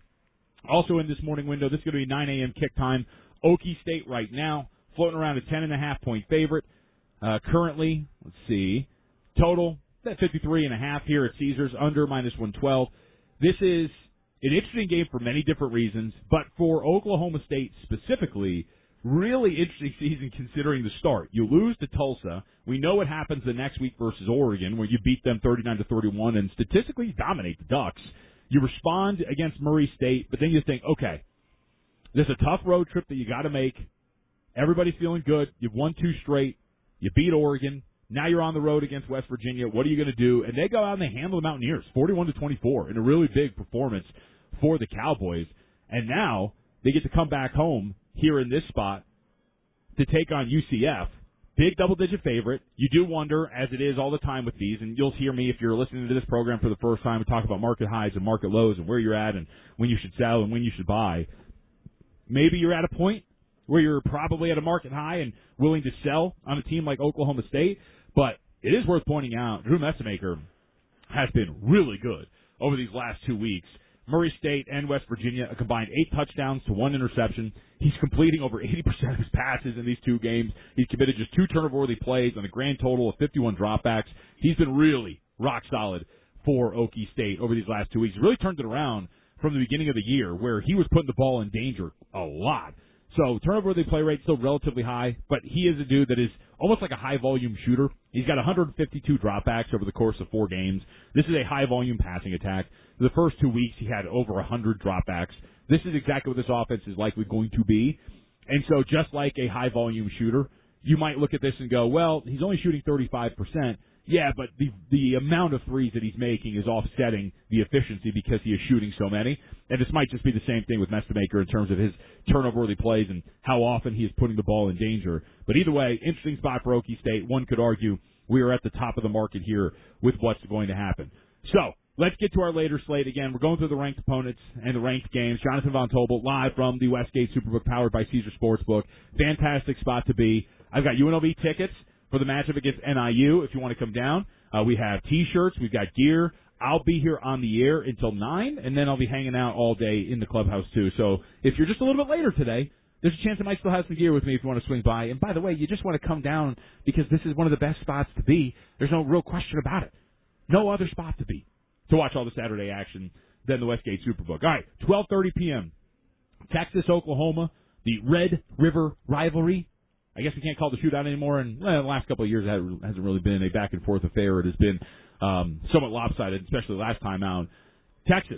Speaker 2: also in this morning window. This is going to be 9 a.m. kick time. Okie State right now floating around a 10.5-point favorite. Currently, let's see, total at 53.5 here at Caesars, under -112. This is an interesting game for many different reasons, but for Oklahoma State specifically, really interesting season considering the start. You lose to Tulsa. We know what happens the next week versus Oregon, where you beat them 39-31 and statistically dominate the Ducks. You respond against Murray State, but then you think, okay, this is a tough road trip that you got to make. Everybody's feeling good. You've won 2 straight. You beat Oregon. Now you're on the road against West Virginia. What are you going to do? And they go out and they handle the Mountaineers 41-24 in a really big performance for the Cowboys. And now they get to come back home here in this spot to take on UCF. Big double-digit favorite. You do wonder, as it is all the time with these, and you'll hear me if you're listening to this program for the first time, we talk about market highs and market lows and where you're at and when you should sell and when you should buy. Maybe you're at a point where you're probably at a market high and willing to sell on a team like Oklahoma State, but it is worth pointing out, Drew Messemaker has been really good over these last 2 weeks. Murray State and West Virginia, a combined 8 touchdowns to 1 interception. He's completing over 80% of his passes in these 2 games. He's committed just 2 turnover-worthy plays on a grand total of 51 dropbacks. He's been really rock solid for Okie State over these last 2 weeks. He really turned it around from the beginning of the year, where he was putting the ball in danger a lot. So turnover-worthy play rate still relatively high, but he is a dude that is almost like a high-volume shooter. He's got 152 dropbacks over the course of 4 games. This is a high-volume passing attack. The first 2 weeks, he had over 100 dropbacks. This is exactly what this offense is likely going to be. And so just like a high-volume shooter, you might look at this and go, well, he's only shooting 35%. Yeah, but the amount of threes that he's making is offsetting the efficiency because he is shooting so many. And this might just be the same thing with Messemaker in terms of his turnover-worthy plays and how often he is putting the ball in danger. But either way, interesting spot for Okie State. One could argue we are at the top of the market here with what's going to happen. So let's get to our later slate. Again, we're going through the ranked opponents and the ranked games. Jonathan Von Tobel live from the Westgate Superbook powered by Caesar Sportsbook. Fantastic spot to be. I've got UNLV tickets for the matchup against NIU if you want to come down. We have T-shirts. We've got gear. I'll be here on the air until 9, and then I'll be hanging out all day in the clubhouse, too. So if you're just a little bit later today, there's a chance I might still have some gear with me if you want to swing by. And by the way, you just want to come down because this is one of the best spots to be. There's no real question about it. No other spot to be to watch all the Saturday action than the Westgate Superbook. All right, 12:30 p.m. Texas, Oklahoma, the Red River rivalry. I guess we can't call it the shootout anymore, and the last couple of years it hasn't really been a back-and-forth affair. It has been somewhat lopsided, especially last time out. Texas,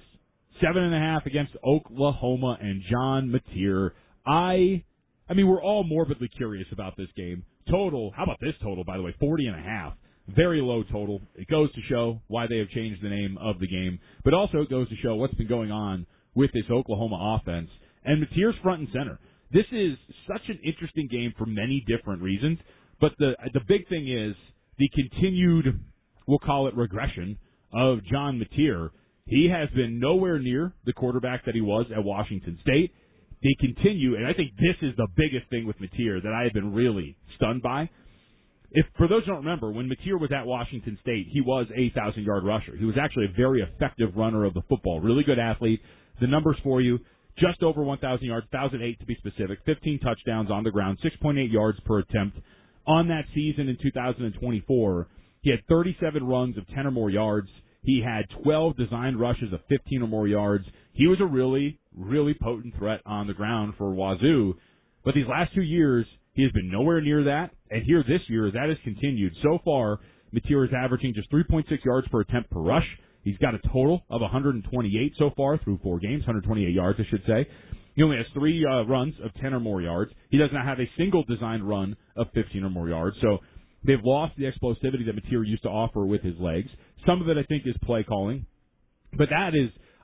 Speaker 2: 7.5 against Oklahoma and John Mateer. I mean, we're all morbidly curious about this game. Total, how about this total, by the way, 40.5. Very low total. It goes to show why they have changed the name of the game, but also it goes to show what's been going on with this Oklahoma offense. And Mateer's front and center. This is such an interesting game for many different reasons, but the big thing is the continued, we'll call it regression, of John Mateer. He has been nowhere near the quarterback that he was at Washington State. They continue, and I think this is the biggest thing with Mateer that I have been really stunned by. If for those who don't remember, when Mateer was at Washington State, he was a 1,000-yard rusher. He was actually a very effective runner of the football, really good athlete. The numbers for you. Just over 1,000 yards, 1,008 to be specific, 15 touchdowns on the ground, 6.8 yards per attempt. On that season in 2024, he had 37 runs of 10 or more yards. He had 12 designed rushes of 15 or more yards. He was a really, really potent threat on the ground for Wazoo. But these last 2 years, he has been nowhere near that. And here this year, that has continued. So far, Mateer is averaging just 3.6 yards per attempt per rush. He's got a total of 128 so far through 4 games, 128 yards, I should say. He only has 3 runs of 10 or more yards. He does not have a single designed run of 15 or more yards. So they've lost the explosivity that Mateer used to offer with his legs. Some of it, I think, is play calling. But that is,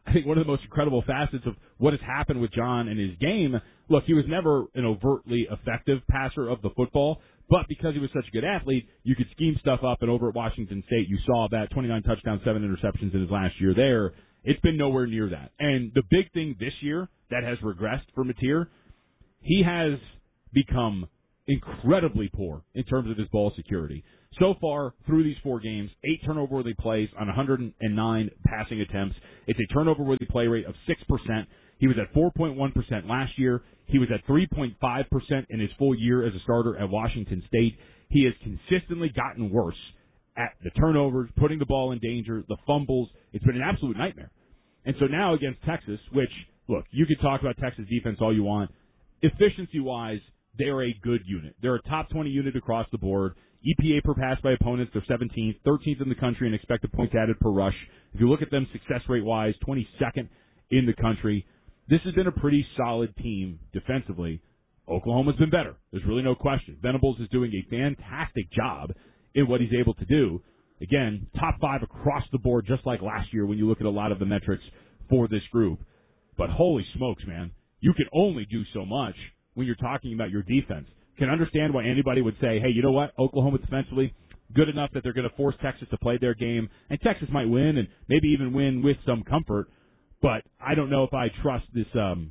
Speaker 2: I think one of the most incredible facets of what has happened with John and his game, look, he was never an overtly effective passer of the football, but because he was such a good athlete, you could scheme stuff up, and over at Washington State, you saw that 29 touchdowns, 7 interceptions in his last year there. It's been nowhere near that. And the big thing this year that has regressed for Mateer, he has become incredibly poor in terms of his ball security. So far, through these 4 games, 8 turnover-worthy plays on 109 passing attempts. It's a turnover-worthy play rate of 6%. He was at 4.1% last year. He was at 3.5% in his full year as a starter at Washington State. He has consistently gotten worse at the turnovers, putting the ball in danger, the fumbles. It's been an absolute nightmare. And so now against Texas, which, look, you could talk about Texas defense all you want. Efficiency-wise, they're a good unit. They're a top 20 unit across the board. EPA per pass by opponents, they're 17th, 13th in the country in expected points added per rush. If you look at them success rate-wise, 22nd in the country. This has been a pretty solid team defensively. Oklahoma's been better. There's really no question. Venables is doing a fantastic job in what he's able to do. Again, top 5 across the board, just like last year when you look at a lot of the metrics for this group. But holy smokes, man, you can only do so much when you're talking about your defense. Can understand why anybody would say, hey, you know what, Oklahoma defensively, good enough that they're going to force Texas to play their game, and Texas might win and maybe even win with some comfort, but I don't know if I trust this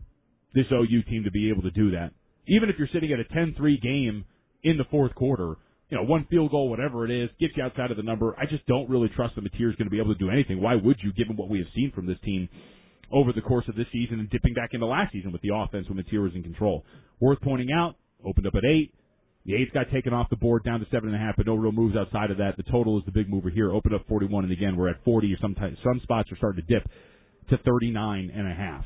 Speaker 2: OU team to be able to do that. Even if you're sitting at a 10-3 game in the fourth quarter, you know, 1 field goal, whatever it is, gets you outside of the number. I just don't really trust that Mateer is going to be able to do anything. Why would you, given what we have seen from this team over the course of this season and dipping back into last season with the offense when Mateer was in control? Worth pointing out, opened up at 8. The 8's got taken off the board down to 7.5, but no real moves outside of that. The total is the big mover here. Opened up 41, and again, we're at 40. Some spots are starting to dip to 39.5.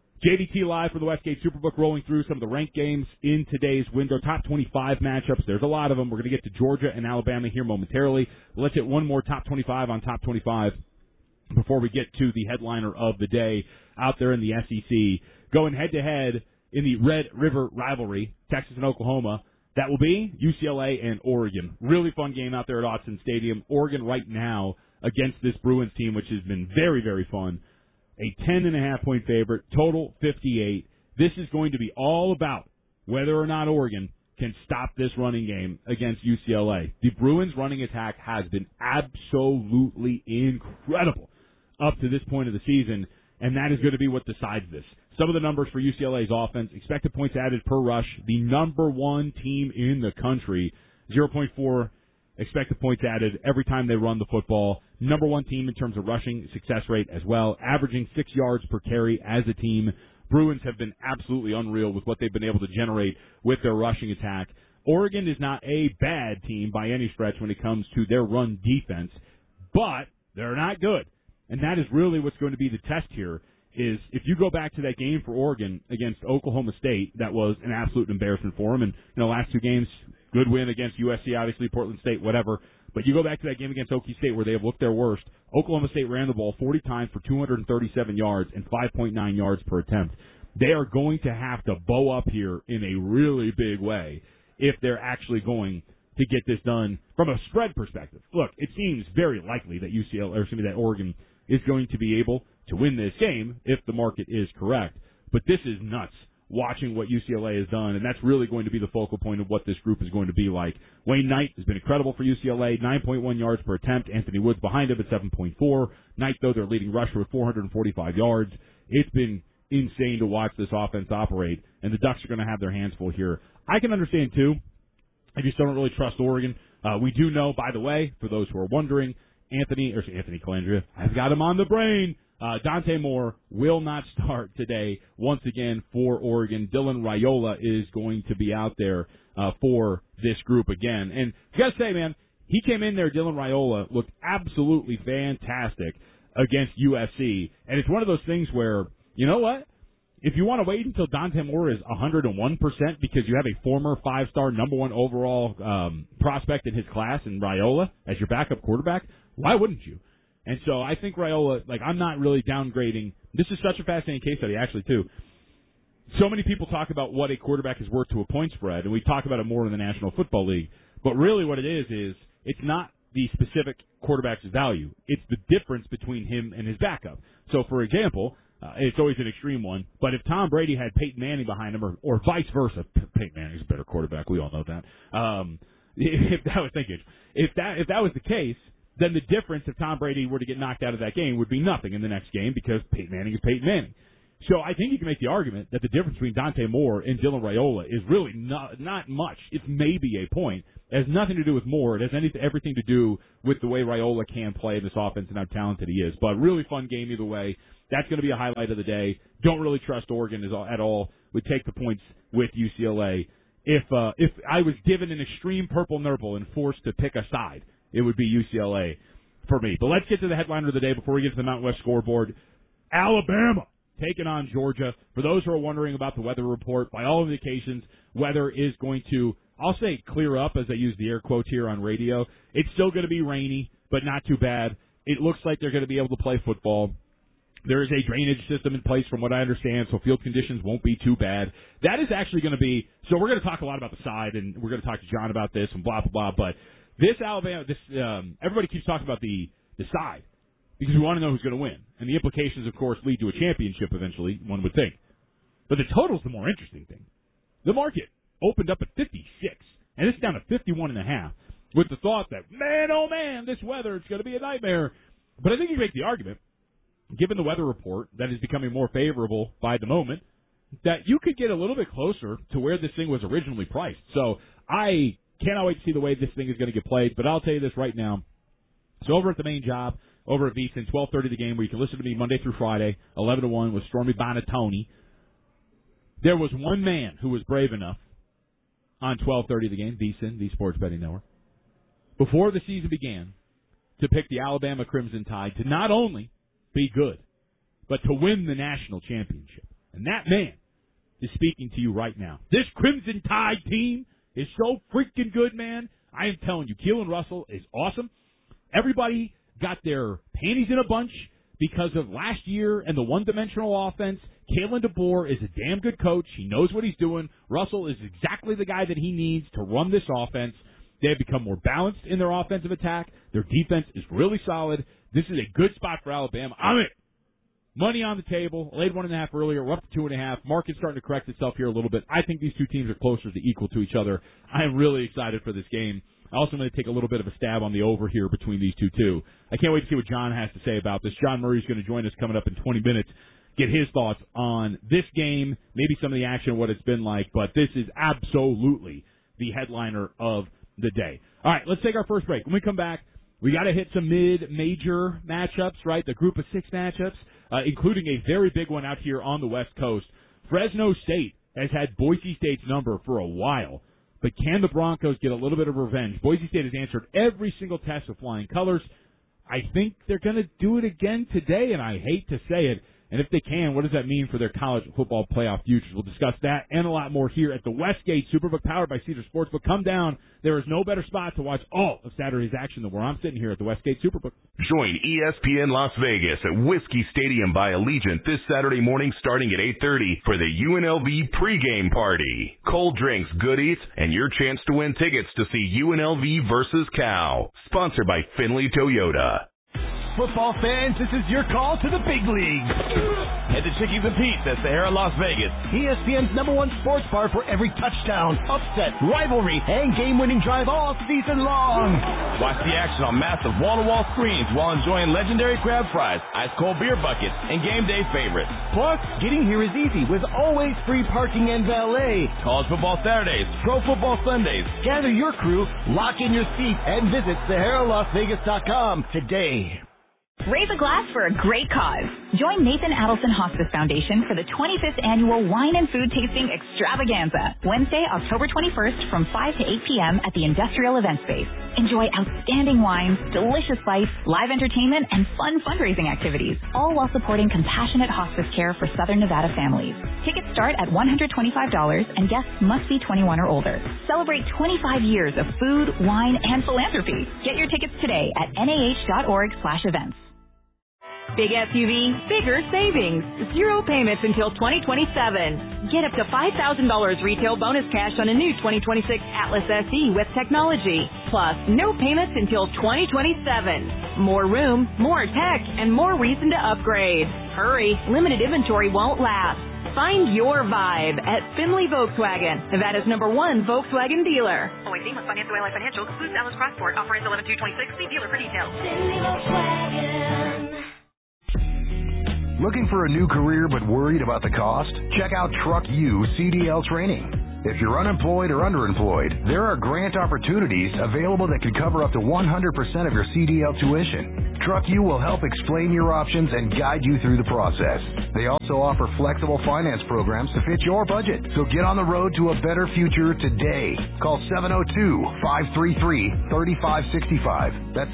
Speaker 2: JVT Live for the Westgate Superbook, rolling through some of the ranked games in today's window. Top 25 matchups. There's a lot of them. We're going to get to Georgia and Alabama here momentarily. Let's hit one more top 25 on top 25 before we get to the headliner of the day out there in the SEC. Going head-to-head in the Red River rivalry, Texas and Oklahoma. That will be UCLA and Oregon. Really fun game out there at Autzen Stadium. Oregon right now against this Bruins team, which has been very, very fun. A 10.5-point favorite, total 58. This is going to be all about whether or not Oregon can stop this running game against UCLA. The Bruins' running attack has been absolutely incredible up to this point of the season, and that is going to be what decides this. Some of the numbers for UCLA's offense, expected points added per rush, the number 1 team in the country, 0.4 expected points added every time they run the football. Number 1 team in terms of rushing success rate as well, averaging 6 yards per carry as a team. Bruins have been absolutely unreal with what they've been able to generate with their rushing attack. Oregon is not a bad team by any stretch when it comes to their run defense, but they're not good. And that is really what's going to be the test here. Is if you go back to that game for Oregon against Oklahoma State, that was an absolute embarrassment for them. And, you know, last 2 games, good win against USC, obviously, Portland State, whatever. But you go back to that game against Okie State where they have looked their worst. Oklahoma State ran the ball 40 times for 237 yards and 5.9 yards per attempt. They are going to have to bow up here in a really big way if they're actually going to get this done from a spread perspective. Look, it seems very likely that that Oregon is going to be able to win this game if the market is correct. But this is nuts, watching what UCLA has done, and that's really going to be the focal point of what this group is going to be like. Wayne Knight has been incredible for UCLA, 9.1 yards per attempt. Anthony Woods behind him at 7.4. Knight, though, their leading rusher with 445 yards. It's been insane to watch this offense operate, and the Ducks are going to have their hands full here. I can understand, too. I just don't really trust Oregon. We do know, by the way, for those who are wondering, Anthony Calandria, I've got him on the brain. Dante Moore will not start today once again for Oregon. Dylan Raiola is going to be out there for this group again. And I got to say, man, he came in there, Dylan Raiola, looked absolutely fantastic against USC. And it's one of those things where, you know what? If you want to wait until Dante Moore is 101% because you have a former 5-star number 1 overall prospect in his class in Raiola as your backup quarterback, why wouldn't you? And so I think Raiola, I'm not really downgrading. This is such a fascinating case study, actually, too. So many people talk about what a quarterback is worth to a point spread, and we talk about it more in the National Football League. But really what it is it's not the specific quarterback's value. It's the difference between him and his backup. So, for example, it's always an extreme one, but if Tom Brady had Peyton Manning behind him, or vice versa, Peyton Manning's a better quarterback, we all know that. If that was the case, then the difference if Tom Brady were to get knocked out of that game would be nothing in the next game because Peyton Manning is Peyton Manning. So I think you can make the argument that the difference between Dante Moore and Dylan Raiola is really not much. It's maybe a point. It has nothing to do with Moore. It has everything to do with the way Raiola can play in this offense and how talented he is. But really fun game either way. That's going to be a highlight of the day. Don't really trust Oregon at all. Would take the points with UCLA. If I was given an extreme purple nurple and forced to pick a side, it would be UCLA for me. But let's get to the headliner of the day before we get to the Mountain West scoreboard. Alabama taking on Georgia. For those who are wondering about the weather report, by all indications, weather is going to, I'll say, clear up, as I use the air quotes here on radio. It's still going to be rainy, but not too bad. It looks like they're going to be able to play football. There is a drainage system in place from what I understand, so field conditions won't be too bad. That is actually going to be, so we're going to talk a lot about the side, and we're going to talk to John about this and blah, blah, blah, but this Alabama, everybody keeps talking about the side, because we want to know who's going to win. And the implications, of course, lead to a championship eventually, one would think. But the total's the more interesting thing. The market opened up at 56, and it's down to 51.5, with the thought that, man, oh man, this weather, it's going to be a nightmare. But I think you can make the argument, given the weather report that is becoming more favorable by the moment, that you could get a little bit closer to where this thing was originally priced. So I cannot wait to see the way this thing is going to get played, but I'll tell you this right now. So over at the main job, over at VSiN, 12:30 the game, where you can listen to me Monday through Friday, 11 to 1 with Stormy Bonatoni. There was one man who was brave enough on 12:30 the game, VSiN, the Sports Betting Network, before the season began, to pick the Alabama Crimson Tide to not only be good, but to win the national championship. And that man is speaking to you right now. This Crimson Tide team is so freaking good, man. I am telling you, Keelan Russell is awesome. Everybody got their panties in a bunch because of last year and the one-dimensional offense. Kalen DeBoer is a damn good coach. He knows what he's doing. Russell is exactly the guy that he needs to run this offense. They have become more balanced in their offensive attack. Their defense is really solid. This is a good spot for Alabama. I'm in. Money on the table. Laid 1.5 earlier. We're up to 2.5. Market's starting to correct itself here a little bit. I think these two teams are closer to equal to each other. I am really excited for this game. I also am going to take a little bit of a stab on the over here between these two, too. I can't wait to see what John has to say about this. John Murray's going to join us coming up in 20 minutes, get his thoughts on this game, maybe some of the action, what it's been like, but this is absolutely the headliner of the day. All right, let's take our first break. When we come back, we got to hit some mid-major matchups, right? The group of 6 matchups, including a very big one out here on the West Coast. Fresno State has had Boise State's number for a while, but can the Broncos get a little bit of revenge? Boise State has answered every single test with flying colors. I think they're going to do it again today, and I hate to say it. And if they can, what does that mean for their college football playoff futures? We'll discuss that and a lot more here at the Westgate Superbook, powered by Caesar Sportsbook. Come down. There is no better spot to watch all of Saturday's action than where I'm sitting here at the Westgate Superbook.
Speaker 4: Join ESPN Las Vegas at Whiskey Stadium by Allegiant this Saturday morning starting at 8:30 for the UNLV pregame party. Cold drinks, good eats, and your chance to win tickets to see UNLV versus Cal. Sponsored by Finley Toyota.
Speaker 5: Football fans, this is your call to the big leagues. Head to Chickies and Pete's at Sahara, Las Vegas, ESPN's #1 sports bar for every touchdown, upset, rivalry, and game-winning drive all season long. Watch the action on massive wall-to-wall screens while enjoying legendary crab fries, ice-cold beer buckets, and game day favorites. Plus, getting here is easy with always free parking and valet. College football Saturdays, pro football Sundays. Gather your crew, lock in your seat, and visit SaharaLasVegas.com today.
Speaker 19: Raise a glass for a great cause. Join Nathan Adelson Hospice Foundation for the 25th Annual Wine and Food Tasting Extravaganza, Wednesday, October 21st from 5 to 8 p.m. at the Industrial Event Space. Enjoy outstanding wines, delicious bites, live entertainment, and fun fundraising activities, all while supporting compassionate hospice care for Southern Nevada families. Tickets start at $125 and guests must be 21 or older. Celebrate 25 years of food, wine, and philanthropy. Get your tickets today at nah.org/events.
Speaker 7: Big SUV, bigger savings. 0 payments until 2027. Get up to $5,000 retail bonus cash on a new 2026 Atlas SE with technology. Plus, no payments until 2027. More room, more tech, and more reason to upgrade. Hurry, limited inventory won't last. Find your vibe at Findlay Volkswagen, Nevada's #1 Volkswagen dealer. Always seen with Financial Ally Financial, excludes Atlas Crossport. Offer ends 11/2/26. See dealer for details. Findlay Volkswagen.
Speaker 22: Looking for a new career but worried about the cost? Check out Truck U CDL training. If you're unemployed or underemployed, there are grant opportunities available that could cover up to 100% of your CDL tuition. Truck U will help explain your options and guide you through the process. They also offer flexible finance programs to fit your budget. So get on the road to a better future today. Call 702-533-3565. That's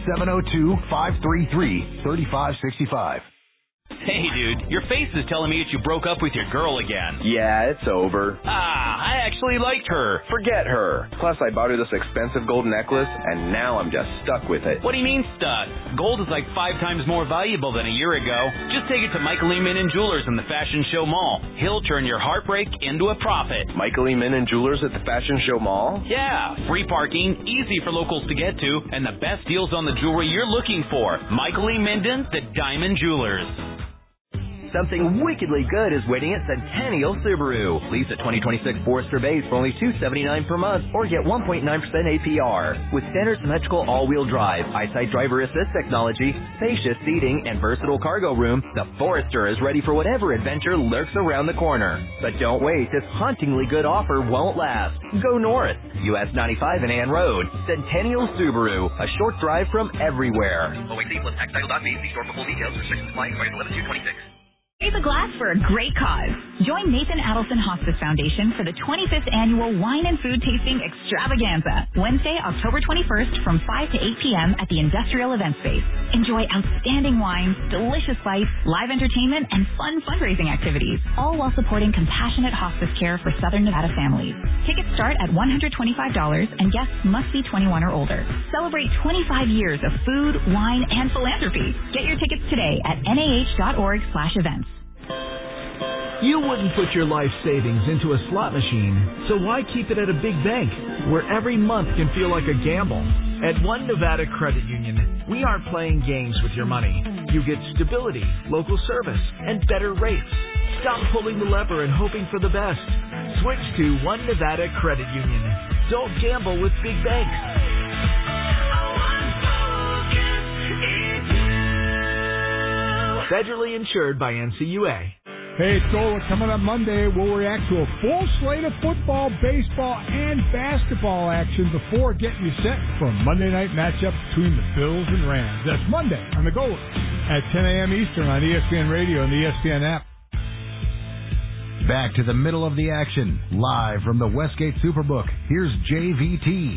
Speaker 22: 702-533-3565.
Speaker 6: Hey, dude, your face is telling me that you broke up with your girl again.
Speaker 8: Yeah, it's over.
Speaker 6: I actually liked her.
Speaker 8: Forget her. Plus, I bought her this expensive gold necklace, and now I'm just stuck with it.
Speaker 6: What do you mean stuck? Gold is like 5 times more valuable than a year ago. Just take it to Michael E. Min & Jewelers in the Fashion Show Mall. He'll turn your heartbreak into a profit.
Speaker 8: Michael E. Min & Jewelers at the Fashion Show Mall?
Speaker 6: Yeah, free parking, easy for locals to get to, and the best deals on the jewelry you're looking for. Michael E. Minden, the Diamond Jewelers.
Speaker 10: Something wickedly good is waiting at Centennial Subaru. Lease a 2026 Forester Base for only $279 per month or get 1.9% APR. With standard symmetrical all-wheel drive, EyeSight driver assist technology, spacious seating, and versatile cargo room, the Forester is ready for whatever adventure lurks around the corner. But don't wait, this hauntingly good offer won't last. Go north, US 95 and Ann Road. Centennial Subaru, a short drive from everywhere.
Speaker 24: OAC plus tax title.me. See store for full details. Restrictions apply. Expired 11/2/26.
Speaker 19: Save a glass for a great cause. Join Nathan Adelson Hospice Foundation for the 25th Annual Wine and Food Tasting Extravaganza, Wednesday, October 21st from 5 to 8 p.m. at the Industrial Event Space. Enjoy outstanding wines, delicious bites, live entertainment, and fun fundraising activities, all while supporting compassionate hospice care for Southern Nevada families. Tickets start at $125 and guests must be 21 or older. Celebrate 25 years of food, wine, and philanthropy. Get your tickets today at nah.org/events.
Speaker 25: You wouldn't put your life savings into a slot machine, so why keep it at a big bank where every month can feel like a gamble? At One Nevada Credit Union, we aren't playing games with your money. You get stability, local service, and better rates. Stop pulling the lever and hoping for the best. Switch to One Nevada Credit Union. Don't gamble with big banks. Federally insured by NCUA.
Speaker 26: Hey, it's Gola. Coming up Monday, we'll react to a full slate of football, baseball, and basketball action before getting you set for a Monday night matchup between the Bills and Rams. That's Monday on the Gola at 10 a.m. Eastern on ESPN Radio and the ESPN app.
Speaker 22: Back to the middle of the action, live from the Westgate Superbook. Here's JVT.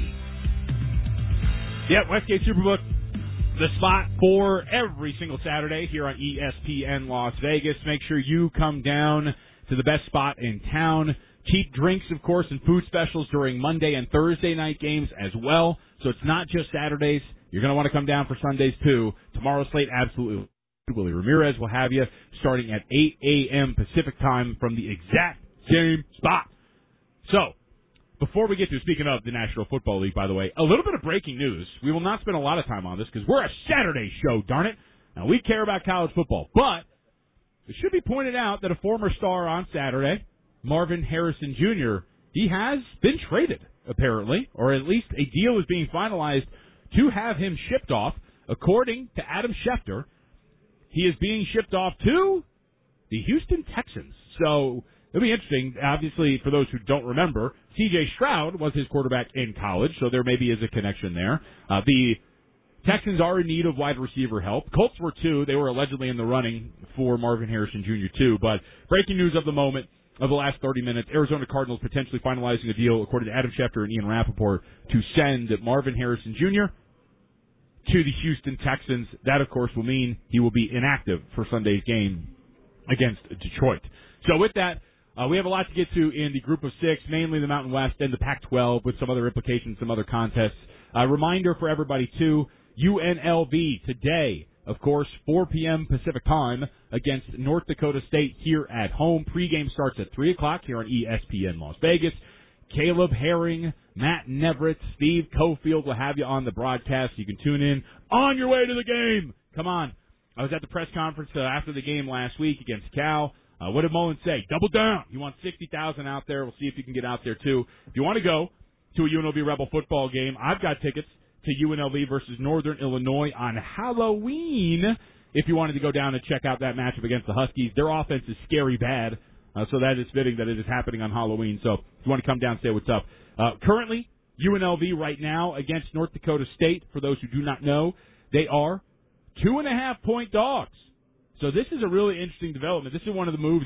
Speaker 2: Yeah, Westgate Superbook. The spot for every single Saturday here on ESPN Las Vegas. Make sure you come down to the best spot in town. Cheap drinks, of course, and food specials during Monday and Thursday night games as well. So it's not just Saturdays. You're going to want to come down for Sundays, too. Tomorrow's slate, absolutely. Willie Ramirez will have you starting at 8 a.m. Pacific time from the exact same spot. So, before we get to, speaking of the National Football League, by the way, a little bit of breaking news. We will not spend a lot of time on this because we're a Saturday show, darn it. Now, we care about college football, but it should be pointed out that a former star on Saturday, Marvin Harrison Jr., he has been traded, apparently, or at least a deal is being finalized to have him shipped off. According to Adam Schefter, he is being shipped off to the Houston Texans. So it'll be interesting. Obviously, for those who don't remember, C.J. Stroud was his quarterback in college, so there maybe is a connection there. The Texans are in need of wide receiver help. Colts were too. They were allegedly in the running for Marvin Harrison Jr. too. But breaking news of the moment of the last 30 minutes, Arizona Cardinals potentially finalizing a deal, according to Adam Schefter and Ian Rappaport, to send Marvin Harrison Jr. to the Houston Texans. That, of course, will mean he will be inactive for Sunday's game against Detroit. So with that, we have a lot to get to in the Group of Six, mainly the Mountain West and the Pac-12, with some other implications, some other contests. Reminder for everybody, too, UNLV today of course, 4 p.m. Pacific time against North Dakota State here at home. Pregame starts at 3 o'clock here on ESPN Las Vegas. Caleb Herring, Matt Neverett, Steve Cofield will have you on the broadcast. You can tune in on your way to the game. Come on. I was at the press conference after the game last week against Cal. What did Mullen say? Double down. You want 60,000 out there. We'll see if you can get out there, too. If you want to go to a UNLV Rebel football game, I've got tickets to UNLV versus Northern Illinois on Halloween. If you wanted to go down and check out that matchup against the Huskies, their offense is scary bad. So that is fitting that it is happening on Halloween. So if you want to come down, say what's up. Currently, UNLV right now against North Dakota State, for those who do not know, they are 2.5-point dogs. So this is a really interesting development. This is one of the moves